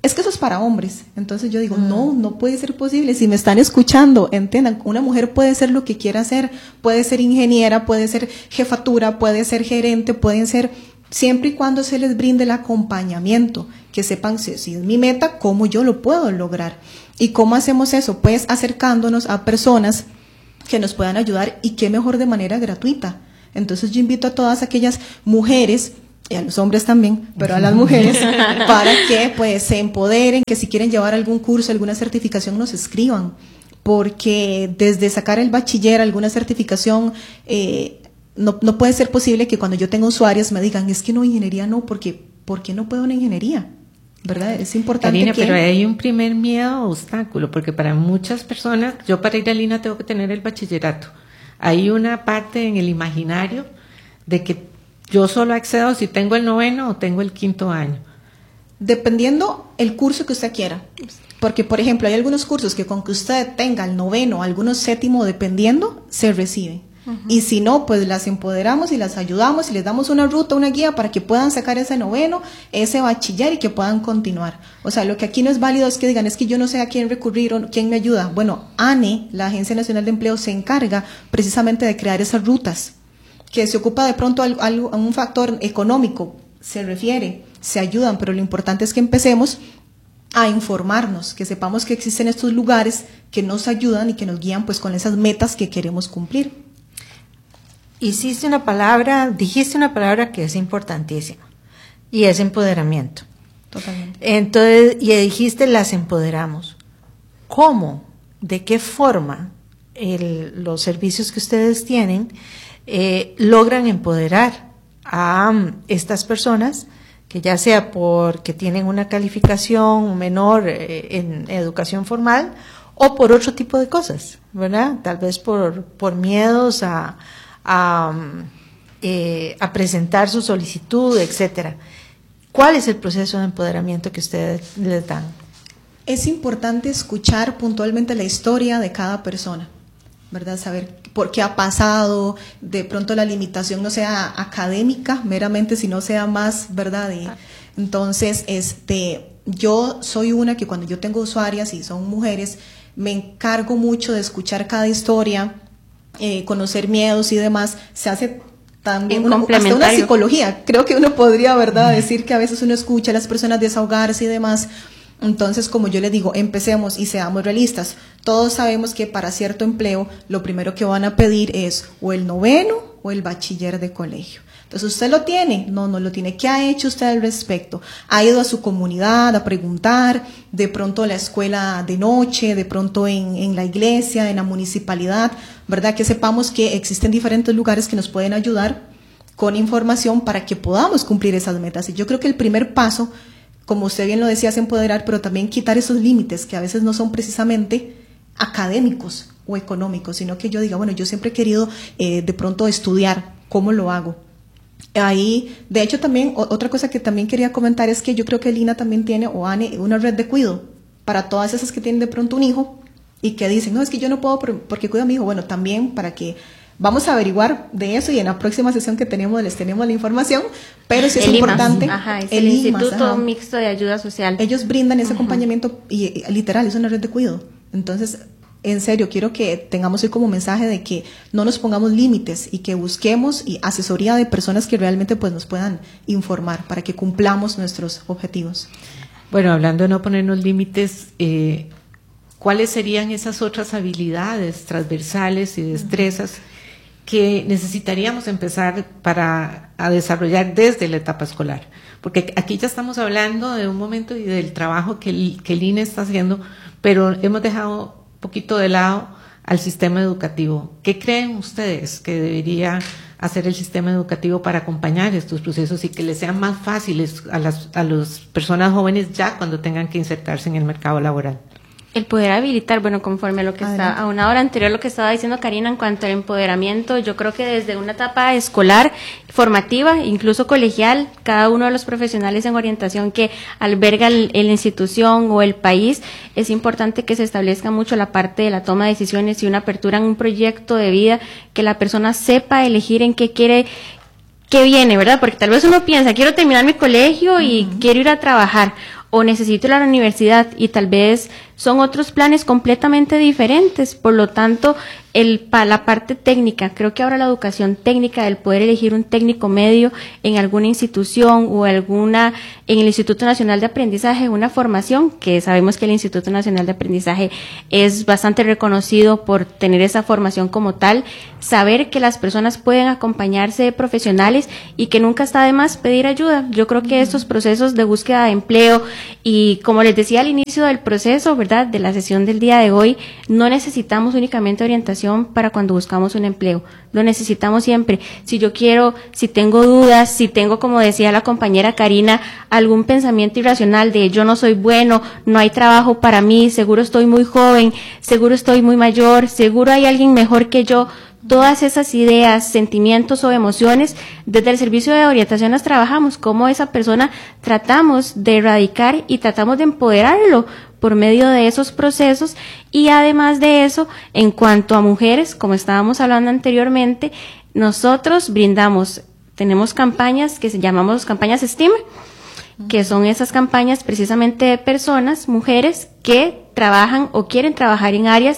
es que eso es para hombres. Entonces yo digo, mm. no, no puede ser posible. Si me están escuchando, entiendan, una mujer puede ser lo que quiera hacer, puede ser ingeniera, puede ser jefatura, puede ser gerente, pueden ser, siempre y cuando se les brinde el acompañamiento, que sepan si, si es mi meta, cómo yo lo puedo lograr. ¿Y cómo hacemos eso? Pues acercándonos a personas que nos puedan ayudar, y qué mejor de manera gratuita. Entonces yo invito a todas aquellas mujeres, y a los hombres también, pero a las mujeres, para que pues se empoderen, que si quieren llevar algún curso, alguna certificación, nos escriban, porque desde sacar el bachiller, alguna certificación, eh, no, no puede ser posible que cuando yo tenga usuarios me digan, es que no, ingeniería no, porque ¿por qué no puedo una ingeniería? ¿Verdad? Es importante. Karina, que... pero hay un primer miedo o obstáculo, porque para muchas personas, yo para ir a Lina tengo que tener el bachillerato. Hay una parte en el imaginario de que yo solo accedo si tengo el noveno o tengo el quinto año. Dependiendo el curso que usted quiera. Porque, por ejemplo, hay algunos cursos que con que usted tenga el noveno, algunos séptimo, dependiendo, se reciben. Uh-huh. Y si no, pues las empoderamos y las ayudamos y les damos una ruta, una guía para que puedan sacar ese noveno, ese bachiller, y que puedan continuar. O sea, lo que aquí no es válido es que digan, es que yo no sé a quién recurrir o quién me ayuda. Bueno, A N E, la Agencia Nacional de Empleo, se encarga precisamente de crear esas rutas, que se ocupa de pronto a, a un factor económico, se refiere, se ayudan, pero lo importante es que empecemos a informarnos, que sepamos que existen estos lugares que nos ayudan y que nos guían pues con esas metas que queremos cumplir. Hiciste una palabra, dijiste una palabra que es importantísima, y es empoderamiento. Totalmente. Entonces, y dijiste las empoderamos. ¿Cómo? ¿De qué forma el, los servicios que ustedes tienen Eh, logran empoderar a um, estas personas, que ya sea porque tienen una calificación menor eh, en educación formal o por otro tipo de cosas, ¿verdad? Tal vez por, por miedos a, a, um, eh, a presentar su solicitud, etcétera. ¿Cuál es el proceso de empoderamiento que ustedes les dan? Es importante escuchar puntualmente la historia de cada persona, ¿verdad? Saber por qué ha pasado, de pronto la limitación no sea académica meramente, sino sea más, ¿verdad? Y entonces, este, yo soy una que cuando yo tengo usuarias y son mujeres, me encargo mucho de escuchar cada historia, eh, conocer miedos y demás. Se hace también una, hasta una psicología. Creo que uno podría, ¿verdad?, decir que a veces uno escucha a las personas desahogarse y demás. Entonces, como yo les digo, empecemos y seamos realistas. Todos sabemos que para cierto empleo lo primero que van a pedir es o el noveno o el bachiller de colegio. Entonces, ¿usted lo tiene? No, no lo tiene. ¿Qué ha hecho usted al respecto? ¿Ha ido a su comunidad a preguntar? De pronto a la escuela de noche, de pronto en, en la iglesia, en la municipalidad, ¿verdad? Que sepamos que existen diferentes lugares que nos pueden ayudar con información para que podamos cumplir esas metas. Y yo creo que el primer paso, como usted bien lo decía, es empoderar, pero también quitar esos límites que a veces no son precisamente académicos o económicos, sino que yo diga, bueno, yo siempre he querido eh, de pronto estudiar, ¿cómo lo hago? Ahí, de hecho también, o, otra cosa que también quería comentar es que yo creo que Lina también tiene, o A N E, una red de cuido para todas esas que tienen de pronto un hijo y que dicen, no, es que yo no puedo porque cuido a mi hijo. Bueno, también para que vamos a averiguar de eso, y en la próxima sesión que tenemos les tenemos la información, pero sí es el importante. I M A S, ajá, es el, el Instituto ajá. Mixto de Ayuda Social. Ellos brindan ese uh-huh. acompañamiento y, y literal es una red de cuidado. Entonces, en serio, quiero que tengamos hoy como mensaje de que no nos pongamos límites y que busquemos y asesoría de personas que realmente pues nos puedan informar para que cumplamos nuestros objetivos. Bueno, hablando de no ponernos límites, eh, ¿cuáles serían esas otras habilidades transversales y destrezas uh-huh. que necesitaríamos empezar para a desarrollar desde la etapa escolar? Porque aquí ya estamos hablando de un momento y del trabajo que el, que el I N E está haciendo, pero hemos dejado un poquito de lado al sistema educativo. ¿Qué creen ustedes que debería hacer el sistema educativo para acompañar estos procesos y que les sean más fáciles a las a las personas jóvenes ya cuando tengan que insertarse en el mercado laboral? El poder habilitar, bueno, conforme a lo que está, a una hora anterior lo que estaba diciendo Karina en cuanto al empoderamiento, yo creo que desde una etapa escolar, formativa, incluso colegial, cada uno de los profesionales en orientación que alberga el, la institución o el país, es importante que se establezca mucho la parte de la toma de decisiones y una apertura en un proyecto de vida, que la persona sepa elegir en qué quiere, qué viene, ¿verdad? Porque tal vez uno piensa, quiero terminar mi colegio y uh-huh. quiero ir a trabajar. o necesito ir a la universidad, y tal vez son otros planes completamente diferentes. Por lo tanto, el, para la parte técnica, creo que ahora la educación técnica, el poder elegir un técnico medio en alguna institución o alguna, en el Instituto Nacional de Aprendizaje, una formación, que sabemos que el Instituto Nacional de Aprendizaje es bastante reconocido por tener esa formación como tal, saber que las personas pueden acompañarse de profesionales y que nunca está de más pedir ayuda. Yo creo que estos procesos de búsqueda de empleo, y como les decía al inicio del proceso, ¿verdad?, de la sesión del día de hoy, no necesitamos únicamente orientación para cuando buscamos un empleo, lo necesitamos siempre. Si yo quiero, si tengo dudas, si tengo, como decía la compañera Karina, algún pensamiento irracional de yo no soy bueno, no hay trabajo para mí, seguro estoy muy joven, seguro estoy muy mayor, seguro hay alguien mejor que yo, todas esas ideas, sentimientos o emociones, desde el servicio de orientación las trabajamos, cómo esa persona tratamos de erradicar y tratamos de empoderarlo por medio de esos procesos. Y además de eso, en cuanto a mujeres, como estábamos hablando anteriormente, nosotros brindamos, tenemos campañas que se llamamos campañas STEAM, que son esas campañas precisamente de personas, mujeres, que trabajan o quieren trabajar en áreas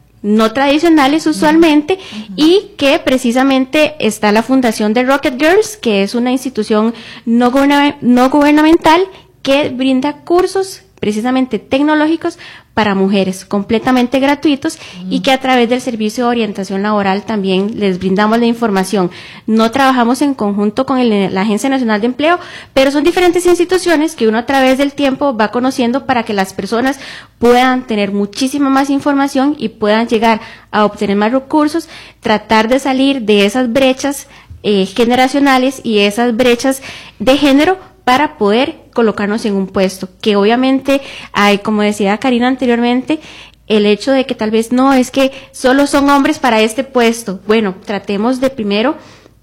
no tradicionales usualmente, uh-huh. y que precisamente está la fundación de Rocket Girls, que es una institución no, guberna- no gubernamental que brinda cursos precisamente tecnológicos para mujeres, completamente gratuitos, uh-huh. y que a través del servicio de orientación laboral también les brindamos la información. No trabajamos en conjunto con el, la Agencia Nacional de Empleo, pero son diferentes instituciones que uno a través del tiempo va conociendo para que las personas puedan tener muchísima más información y puedan llegar a obtener más recursos, tratar de salir de esas brechas eh, generacionales y esas brechas de género para poder colocarnos en un puesto, que obviamente hay, como decía Karina anteriormente, el hecho de que tal vez no, es que solo son hombres para este puesto. Bueno, tratemos de primero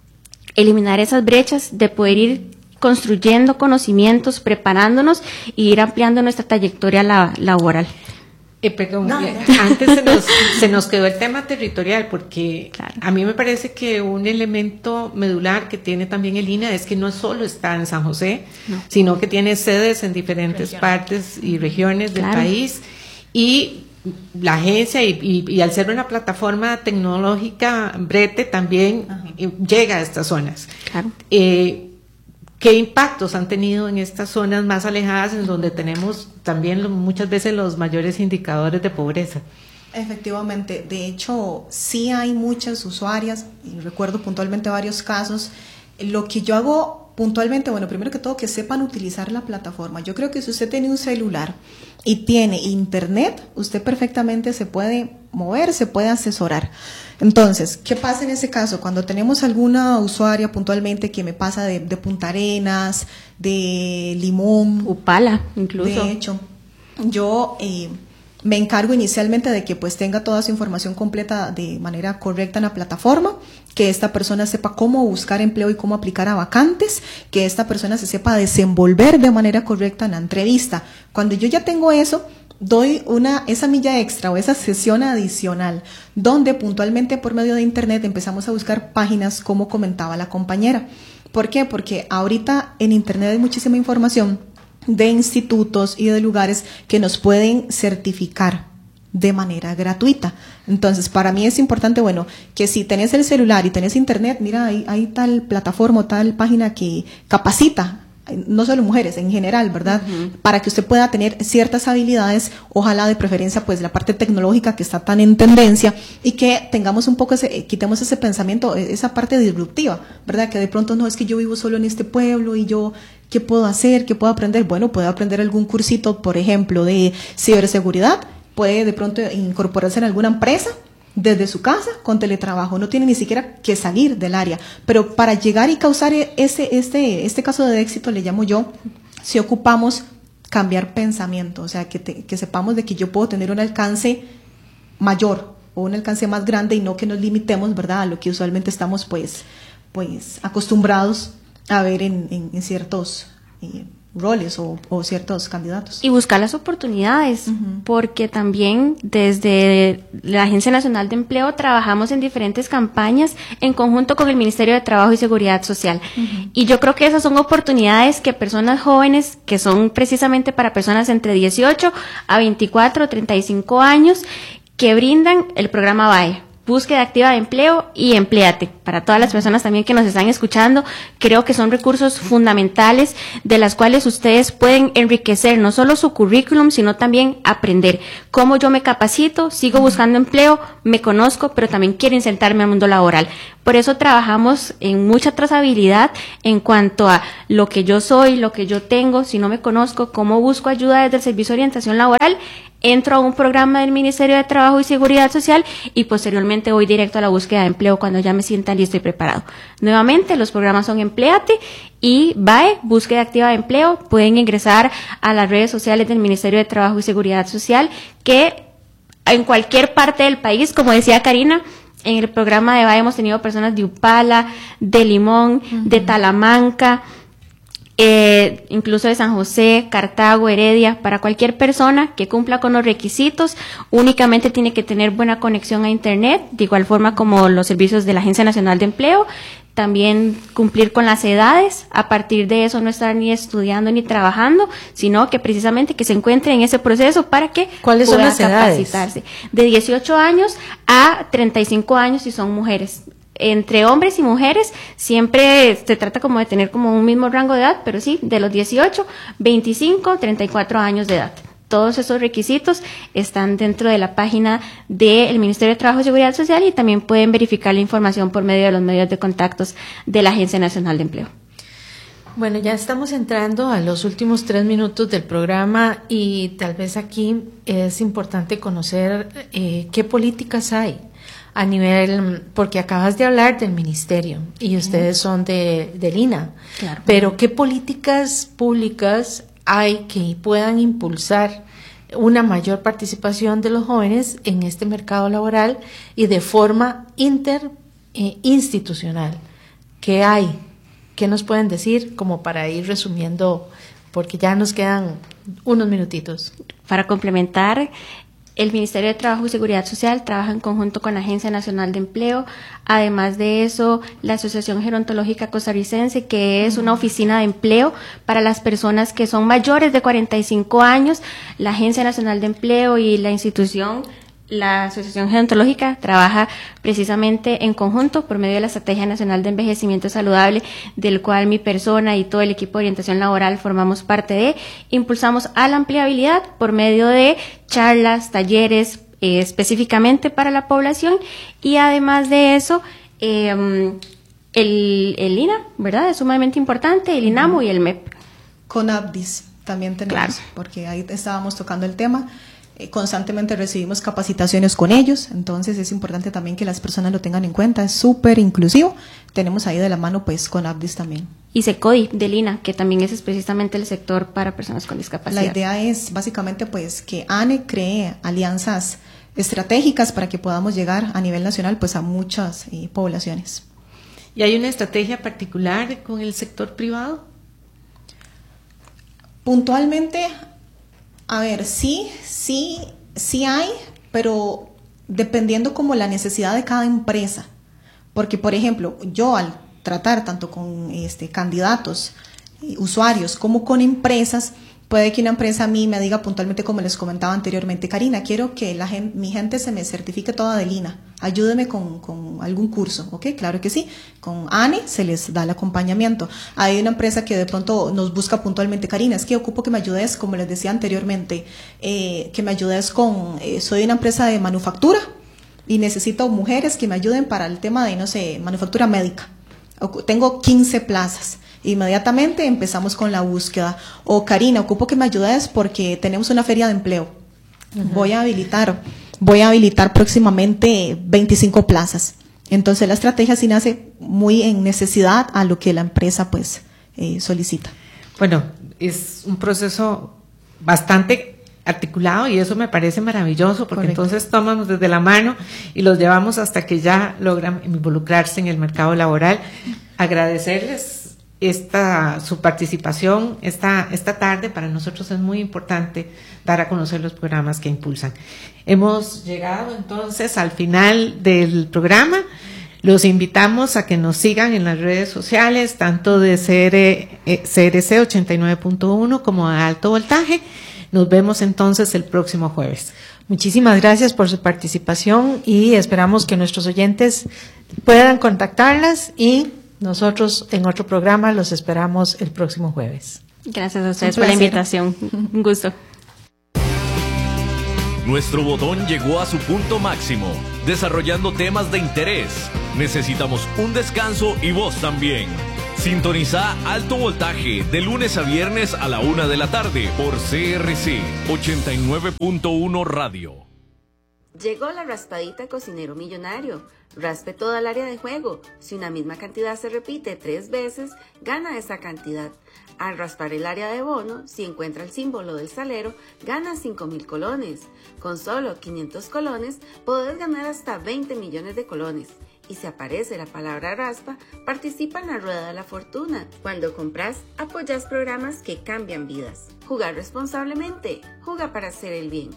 eliminar esas brechas, de poder ir construyendo conocimientos, preparándonos y ir ampliando nuestra trayectoria la, laboral. Eh, perdón, no, no. Antes se nos, se nos quedó el tema territorial, porque claro. a mí me parece que un elemento medular que tiene también el I N A es que no solo está en San José, no. sino que tiene sedes en diferentes regiones. partes y regiones del claro. país, y la agencia, y, y, y al ser una plataforma tecnológica, Brete también uh-huh. llega a estas zonas. Claro. Eh, ¿Qué impactos han tenido en estas zonas más alejadas, en donde tenemos también muchas veces los mayores indicadores de pobreza? Efectivamente, de hecho, sí hay muchas usuarias, y recuerdo puntualmente varios casos. Lo que yo hago puntualmente, bueno, primero que todo, que sepan utilizar la plataforma. Yo creo que si usted tiene un celular y tiene internet, usted perfectamente se puede mover, se puede asesorar. Entonces, ¿qué pasa en ese caso? Cuando tenemos alguna usuaria puntualmente que me pasa de, de Punta Arenas, de Limón, Upala, incluso. De hecho, yo eh, me encargo inicialmente de que pues tenga toda su información completa de manera correcta en la plataforma, que esta persona sepa cómo buscar empleo y cómo aplicar a vacantes, que esta persona se sepa desenvolver de manera correcta en la entrevista. Cuando yo ya tengo eso, doy una esa milla extra o esa sesión adicional, donde puntualmente por medio de internet empezamos a buscar páginas, como comentaba la compañera. ¿Por qué? Porque ahorita en internet hay muchísima información de institutos y de lugares que nos pueden certificar de manera gratuita. Entonces, para mí es importante, bueno, que si tenés el celular y tenés internet, mira, hay, hay tal plataforma o tal página que capacita, no solo mujeres, en general, ¿verdad? Uh-huh. Para que usted pueda tener ciertas habilidades, ojalá de preferencia, pues, la parte tecnológica que está tan en tendencia, y que tengamos un poco ese, quitemos ese pensamiento, esa parte disruptiva, ¿verdad? Que de pronto no es que yo vivo solo en este pueblo y yo, ¿qué puedo hacer? ¿Qué puedo aprender? Bueno, puedo aprender algún cursito, por ejemplo, de ciberseguridad, puede de pronto incorporarse en alguna empresa desde su casa con teletrabajo, no tiene ni siquiera que salir del área, pero para llegar y causar ese, este, este caso de éxito, le llamo yo, si ocupamos cambiar pensamiento, o sea, que, te, que sepamos de que yo puedo tener un alcance mayor o un alcance más grande, y no que nos limitemos, ¿verdad?, a lo que usualmente estamos pues, pues acostumbrados a ver en, en, en ciertos eh, roles o, o ciertos candidatos. Y buscar las oportunidades, uh-huh. porque también desde la Agencia Nacional de Empleo trabajamos en diferentes campañas en conjunto con el Ministerio de Trabajo y Seguridad Social. Uh-huh. Y yo creo que esas son oportunidades que personas jóvenes, que son precisamente para personas entre dieciocho a veinticuatro, treinta y cinco años, que brindan el programa B A E. Búsqueda activa de empleo y empléate. Para todas las personas también que nos están escuchando, creo que son recursos fundamentales de las cuales ustedes pueden enriquecer no solo su currículum, sino también aprender cómo yo me capacito, sigo buscando empleo, me conozco, pero también quiero insertarme al mundo laboral. Por eso trabajamos en mucha trazabilidad en cuanto a lo que yo soy, lo que yo tengo, si no me conozco, cómo busco ayuda desde el Servicio de Orientación Laboral, entro a un programa del Ministerio de Trabajo y Seguridad Social y posteriormente voy directo a la búsqueda de empleo cuando ya me sienta listo y preparado. Nuevamente, los programas son Empléate y B A E, Búsqueda Activa de Empleo. Pueden ingresar a las redes sociales del Ministerio de Trabajo y Seguridad Social, que en cualquier parte del país, como decía Karina, en el programa de B A E hemos tenido personas de Upala, de Limón, uh-huh. de Talamanca, Eh, incluso de San José, Cartago, Heredia. Para cualquier persona que cumpla con los requisitos, únicamente tiene que tener buena conexión a internet, de igual forma como los servicios de la Agencia Nacional de Empleo, también cumplir con las edades, a partir de eso no estar ni estudiando ni trabajando, sino que precisamente que se encuentre en ese proceso para que ¿Cuáles pueda son las capacitarse. Edades? De dieciocho años a treinta y cinco años si son mujeres. Entre hombres y mujeres siempre se trata como de tener como un mismo rango de edad, pero sí, de los dieciocho, veinticinco, treinta y cuatro años de edad. Todos esos requisitos están dentro de la página del Ministerio de Trabajo y Seguridad Social y también pueden verificar la información por medio de los medios de contactos de la Agencia Nacional de Empleo. Bueno, ya estamos entrando a los últimos tres minutos del programa y tal vez aquí es importante conocer eh, qué políticas hay a nivel, porque acabas de hablar del ministerio y ustedes son de, del I N A, claro. Pero ¿qué políticas públicas hay que puedan impulsar una mayor participación de los jóvenes en este mercado laboral y de forma interinstitucional? Eh, ¿Qué hay? ¿Qué nos pueden decir como para ir resumiendo? Porque ya nos quedan unos minutitos. Para complementar, el Ministerio de Trabajo y Seguridad Social trabaja en conjunto con la Agencia Nacional de Empleo. Además de eso, la Asociación Gerontológica Costarricense, que es una oficina de empleo para las personas que son mayores de cuarenta y cinco años. La Agencia Nacional de Empleo y la institución, la Asociación Gerontológica, trabaja precisamente en conjunto por medio de la Estrategia Nacional de Envejecimiento Saludable, del cual mi persona y todo el equipo de orientación laboral formamos parte de. Impulsamos a la empleabilidad por medio de charlas, talleres eh, específicamente para la población y además de eso, eh, el, el I N A, ¿verdad? Es sumamente importante, el INAMU y el M E P. Con ABDIS también tenemos, claro. Porque ahí estábamos tocando el tema. Eh, constantemente recibimos capacitaciones con ellos, entonces es importante también que las personas lo tengan en cuenta, es súper inclusivo. Tenemos ahí de la mano pues con ABDIS también. Y SECODI del I N A, que también es precisamente el sector para personas con discapacidad. La idea es básicamente pues que A N E cree alianzas estratégicas para que podamos llegar a nivel nacional pues a muchas eh, poblaciones. ¿Y hay una estrategia particular con el sector privado? Puntualmente, a ver, sí, sí, sí hay, pero dependiendo como la necesidad de cada empresa. Porque, por ejemplo, yo al tratar tanto con este, candidatos, eh, usuarios, como con empresas, puede que una empresa a mí me diga puntualmente, como les comentaba anteriormente, Karina, quiero que la gente, mi gente se me certifique toda del I N A, ayúdeme con, con algún curso, ¿ok? Claro que sí, con A N E se les da el acompañamiento. Hay una empresa que de pronto nos busca puntualmente, Karina, es que ocupo que me ayudes, como les decía anteriormente, eh, que me ayudes con, eh, soy una empresa de manufactura y necesito mujeres que me ayuden para el tema de, no sé, manufactura médica. Tengo quince plazas. Inmediatamente empezamos con la búsqueda. O Karina, ocupo que me ayudes porque tenemos una feria de empleo. Uh-huh. Voy a habilitar, voy a habilitar próximamente veinticinco plazas. Entonces la estrategia sí nace muy en necesidad a lo que la empresa pues eh, solicita. Bueno, es un proceso bastante articulado y eso me parece maravilloso porque Correcto. Entonces tomamos desde la mano y los llevamos hasta que ya logran involucrarse en el mercado laboral. Agradecerles esta su participación esta, esta tarde. Para nosotros es muy importante dar a conocer los programas que impulsan. Hemos llegado entonces al final del programa. Los invitamos a que nos sigan en las redes sociales, tanto de C R C ochenta y nueve punto uno como de Alto Voltaje. Nos vemos entonces el próximo jueves. Muchísimas gracias por su participación y esperamos que nuestros oyentes puedan contactarlas, y nosotros en otro programa los esperamos el próximo jueves. Gracias a ustedes por la invitación. Un gusto. Nuestro botón llegó a su punto máximo, desarrollando temas de interés. Necesitamos un descanso y vos también. Sintoniza Alto Voltaje de lunes a viernes a la una de la tarde por C R C ochenta y nueve punto uno Radio. Llegó la raspadita Cocinero Millonario. Raspe toda el área de juego. Si una misma cantidad se repite tres veces, gana esa cantidad. Al raspar el área de bono, si encuentra el símbolo del salero, gana cinco mil colones. Con solo quinientos colones, podés ganar hasta veinte millones de colones. Y si aparece la palabra raspa, participa en la Rueda de la Fortuna. Cuando compras, apoyas programas que cambian vidas. Jugar responsablemente. Juega para hacer el bien.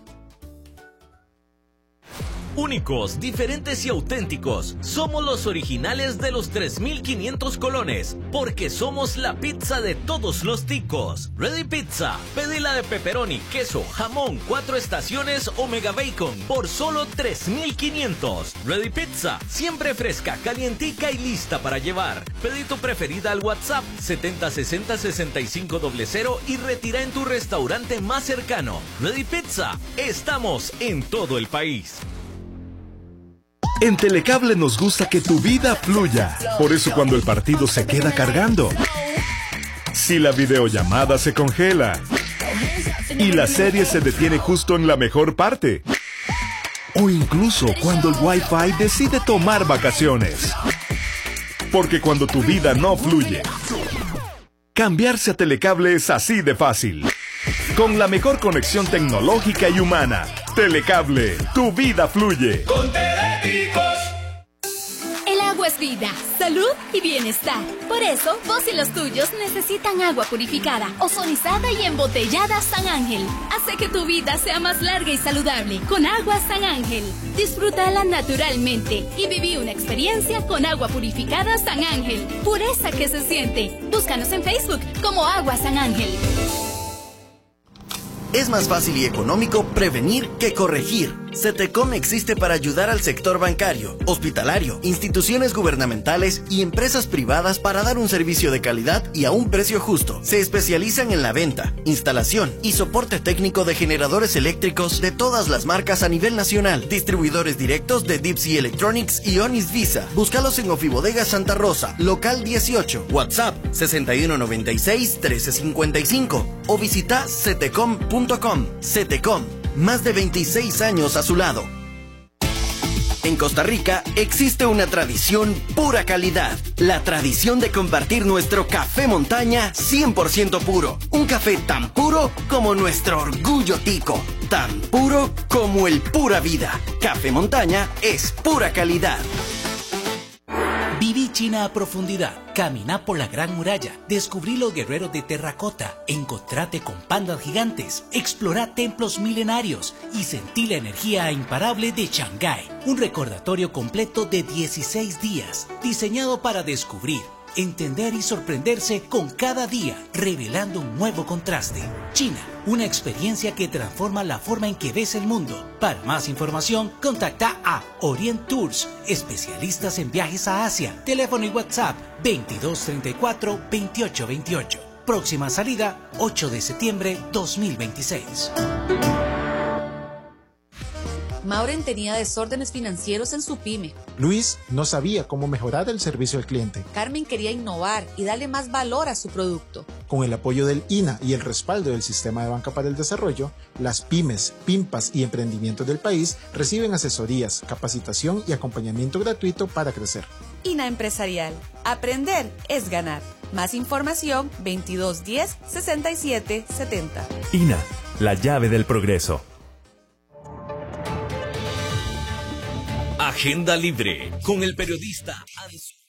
Únicos, diferentes y auténticos. Somos los originales de los tres mil quinientos colones, porque somos la pizza de todos los ticos. Ready Pizza. Pedila de pepperoni, queso, jamón, cuatro estaciones o mega bacon por solo tres mil quinientos. Ready Pizza. Siempre fresca, calientica y lista para llevar. Pedí tu preferida al WhatsApp setenta sesenta sesenta y cinco cero cero y retira en tu restaurante más cercano. Ready Pizza. Estamos en todo el país. En Telecable nos gusta que tu vida fluya. Por eso cuando el partido se queda cargando, si la videollamada se congela y la serie se detiene justo en la mejor parte, o incluso cuando el Wi-Fi decide tomar vacaciones. Porque cuando tu vida no fluye, cambiarse a Telecable es así de fácil. Con la mejor conexión tecnológica y humana, Telecable, tu vida fluye. Con Teleticos. El agua es vida, salud y bienestar. Por eso, vos y los tuyos necesitan agua purificada, ozonizada y embotellada San Ángel. Hace que tu vida sea más larga y saludable con agua San Ángel. Disfrútala naturalmente y viví una experiencia con agua purificada San Ángel. Pureza que se siente. Búscanos en Facebook como Agua San Ángel. Es más fácil y económico prevenir que corregir. CETECOM existe para ayudar al sector bancario, hospitalario, instituciones gubernamentales y empresas privadas para dar un servicio de calidad y a un precio justo. Se especializan en la venta, instalación y soporte técnico de generadores eléctricos de todas las marcas a nivel nacional. Distribuidores directos de Deep Sea Electronics y Onis Visa. Búscalos en Ofibodega Santa Rosa, local dieciocho, WhatsApp sesenta y uno noventa y seis trece cincuenta y cinco o visita cetecom punto com. CETECOM, más de veintiséis años a su lado. En Costa Rica existe una tradición pura calidad. La tradición de compartir nuestro café montaña cien por ciento puro. Un café tan puro como nuestro orgullo tico. Tan puro como el pura vida. Café montaña es pura calidad. Viví China a profundidad, caminá por la Gran Muralla, descubrí los guerreros de terracota, encontrate con pandas gigantes, explorá templos milenarios y sentí la energía imparable de Shanghái. Un recordatorio completo de dieciséis días, diseñado para descubrir, entender y sorprenderse con cada día, revelando un nuevo contraste. China, una experiencia que transforma la forma en que ves el mundo. Para más información, contacta a Orient Tours, especialistas en viajes a Asia. Teléfono y WhatsApp veintidós treinta y cuatro veintiocho veintiocho. Próxima salida ocho de septiembre dos mil veintiséis. Maureen tenía desórdenes financieros en su pyme. Luis no sabía cómo mejorar el servicio al cliente. Carmen quería innovar y darle más valor a su producto. Con el apoyo del I N A y el respaldo del Sistema de Banca para el Desarrollo, las pymes, PYMPAS y emprendimientos del país reciben asesorías, capacitación y acompañamiento gratuito para crecer. I N A Empresarial. Aprender es ganar. Más información veintidós diez sesenta y siete setenta. I N A, la llave del progreso. Agenda Libre con el periodista Ansu.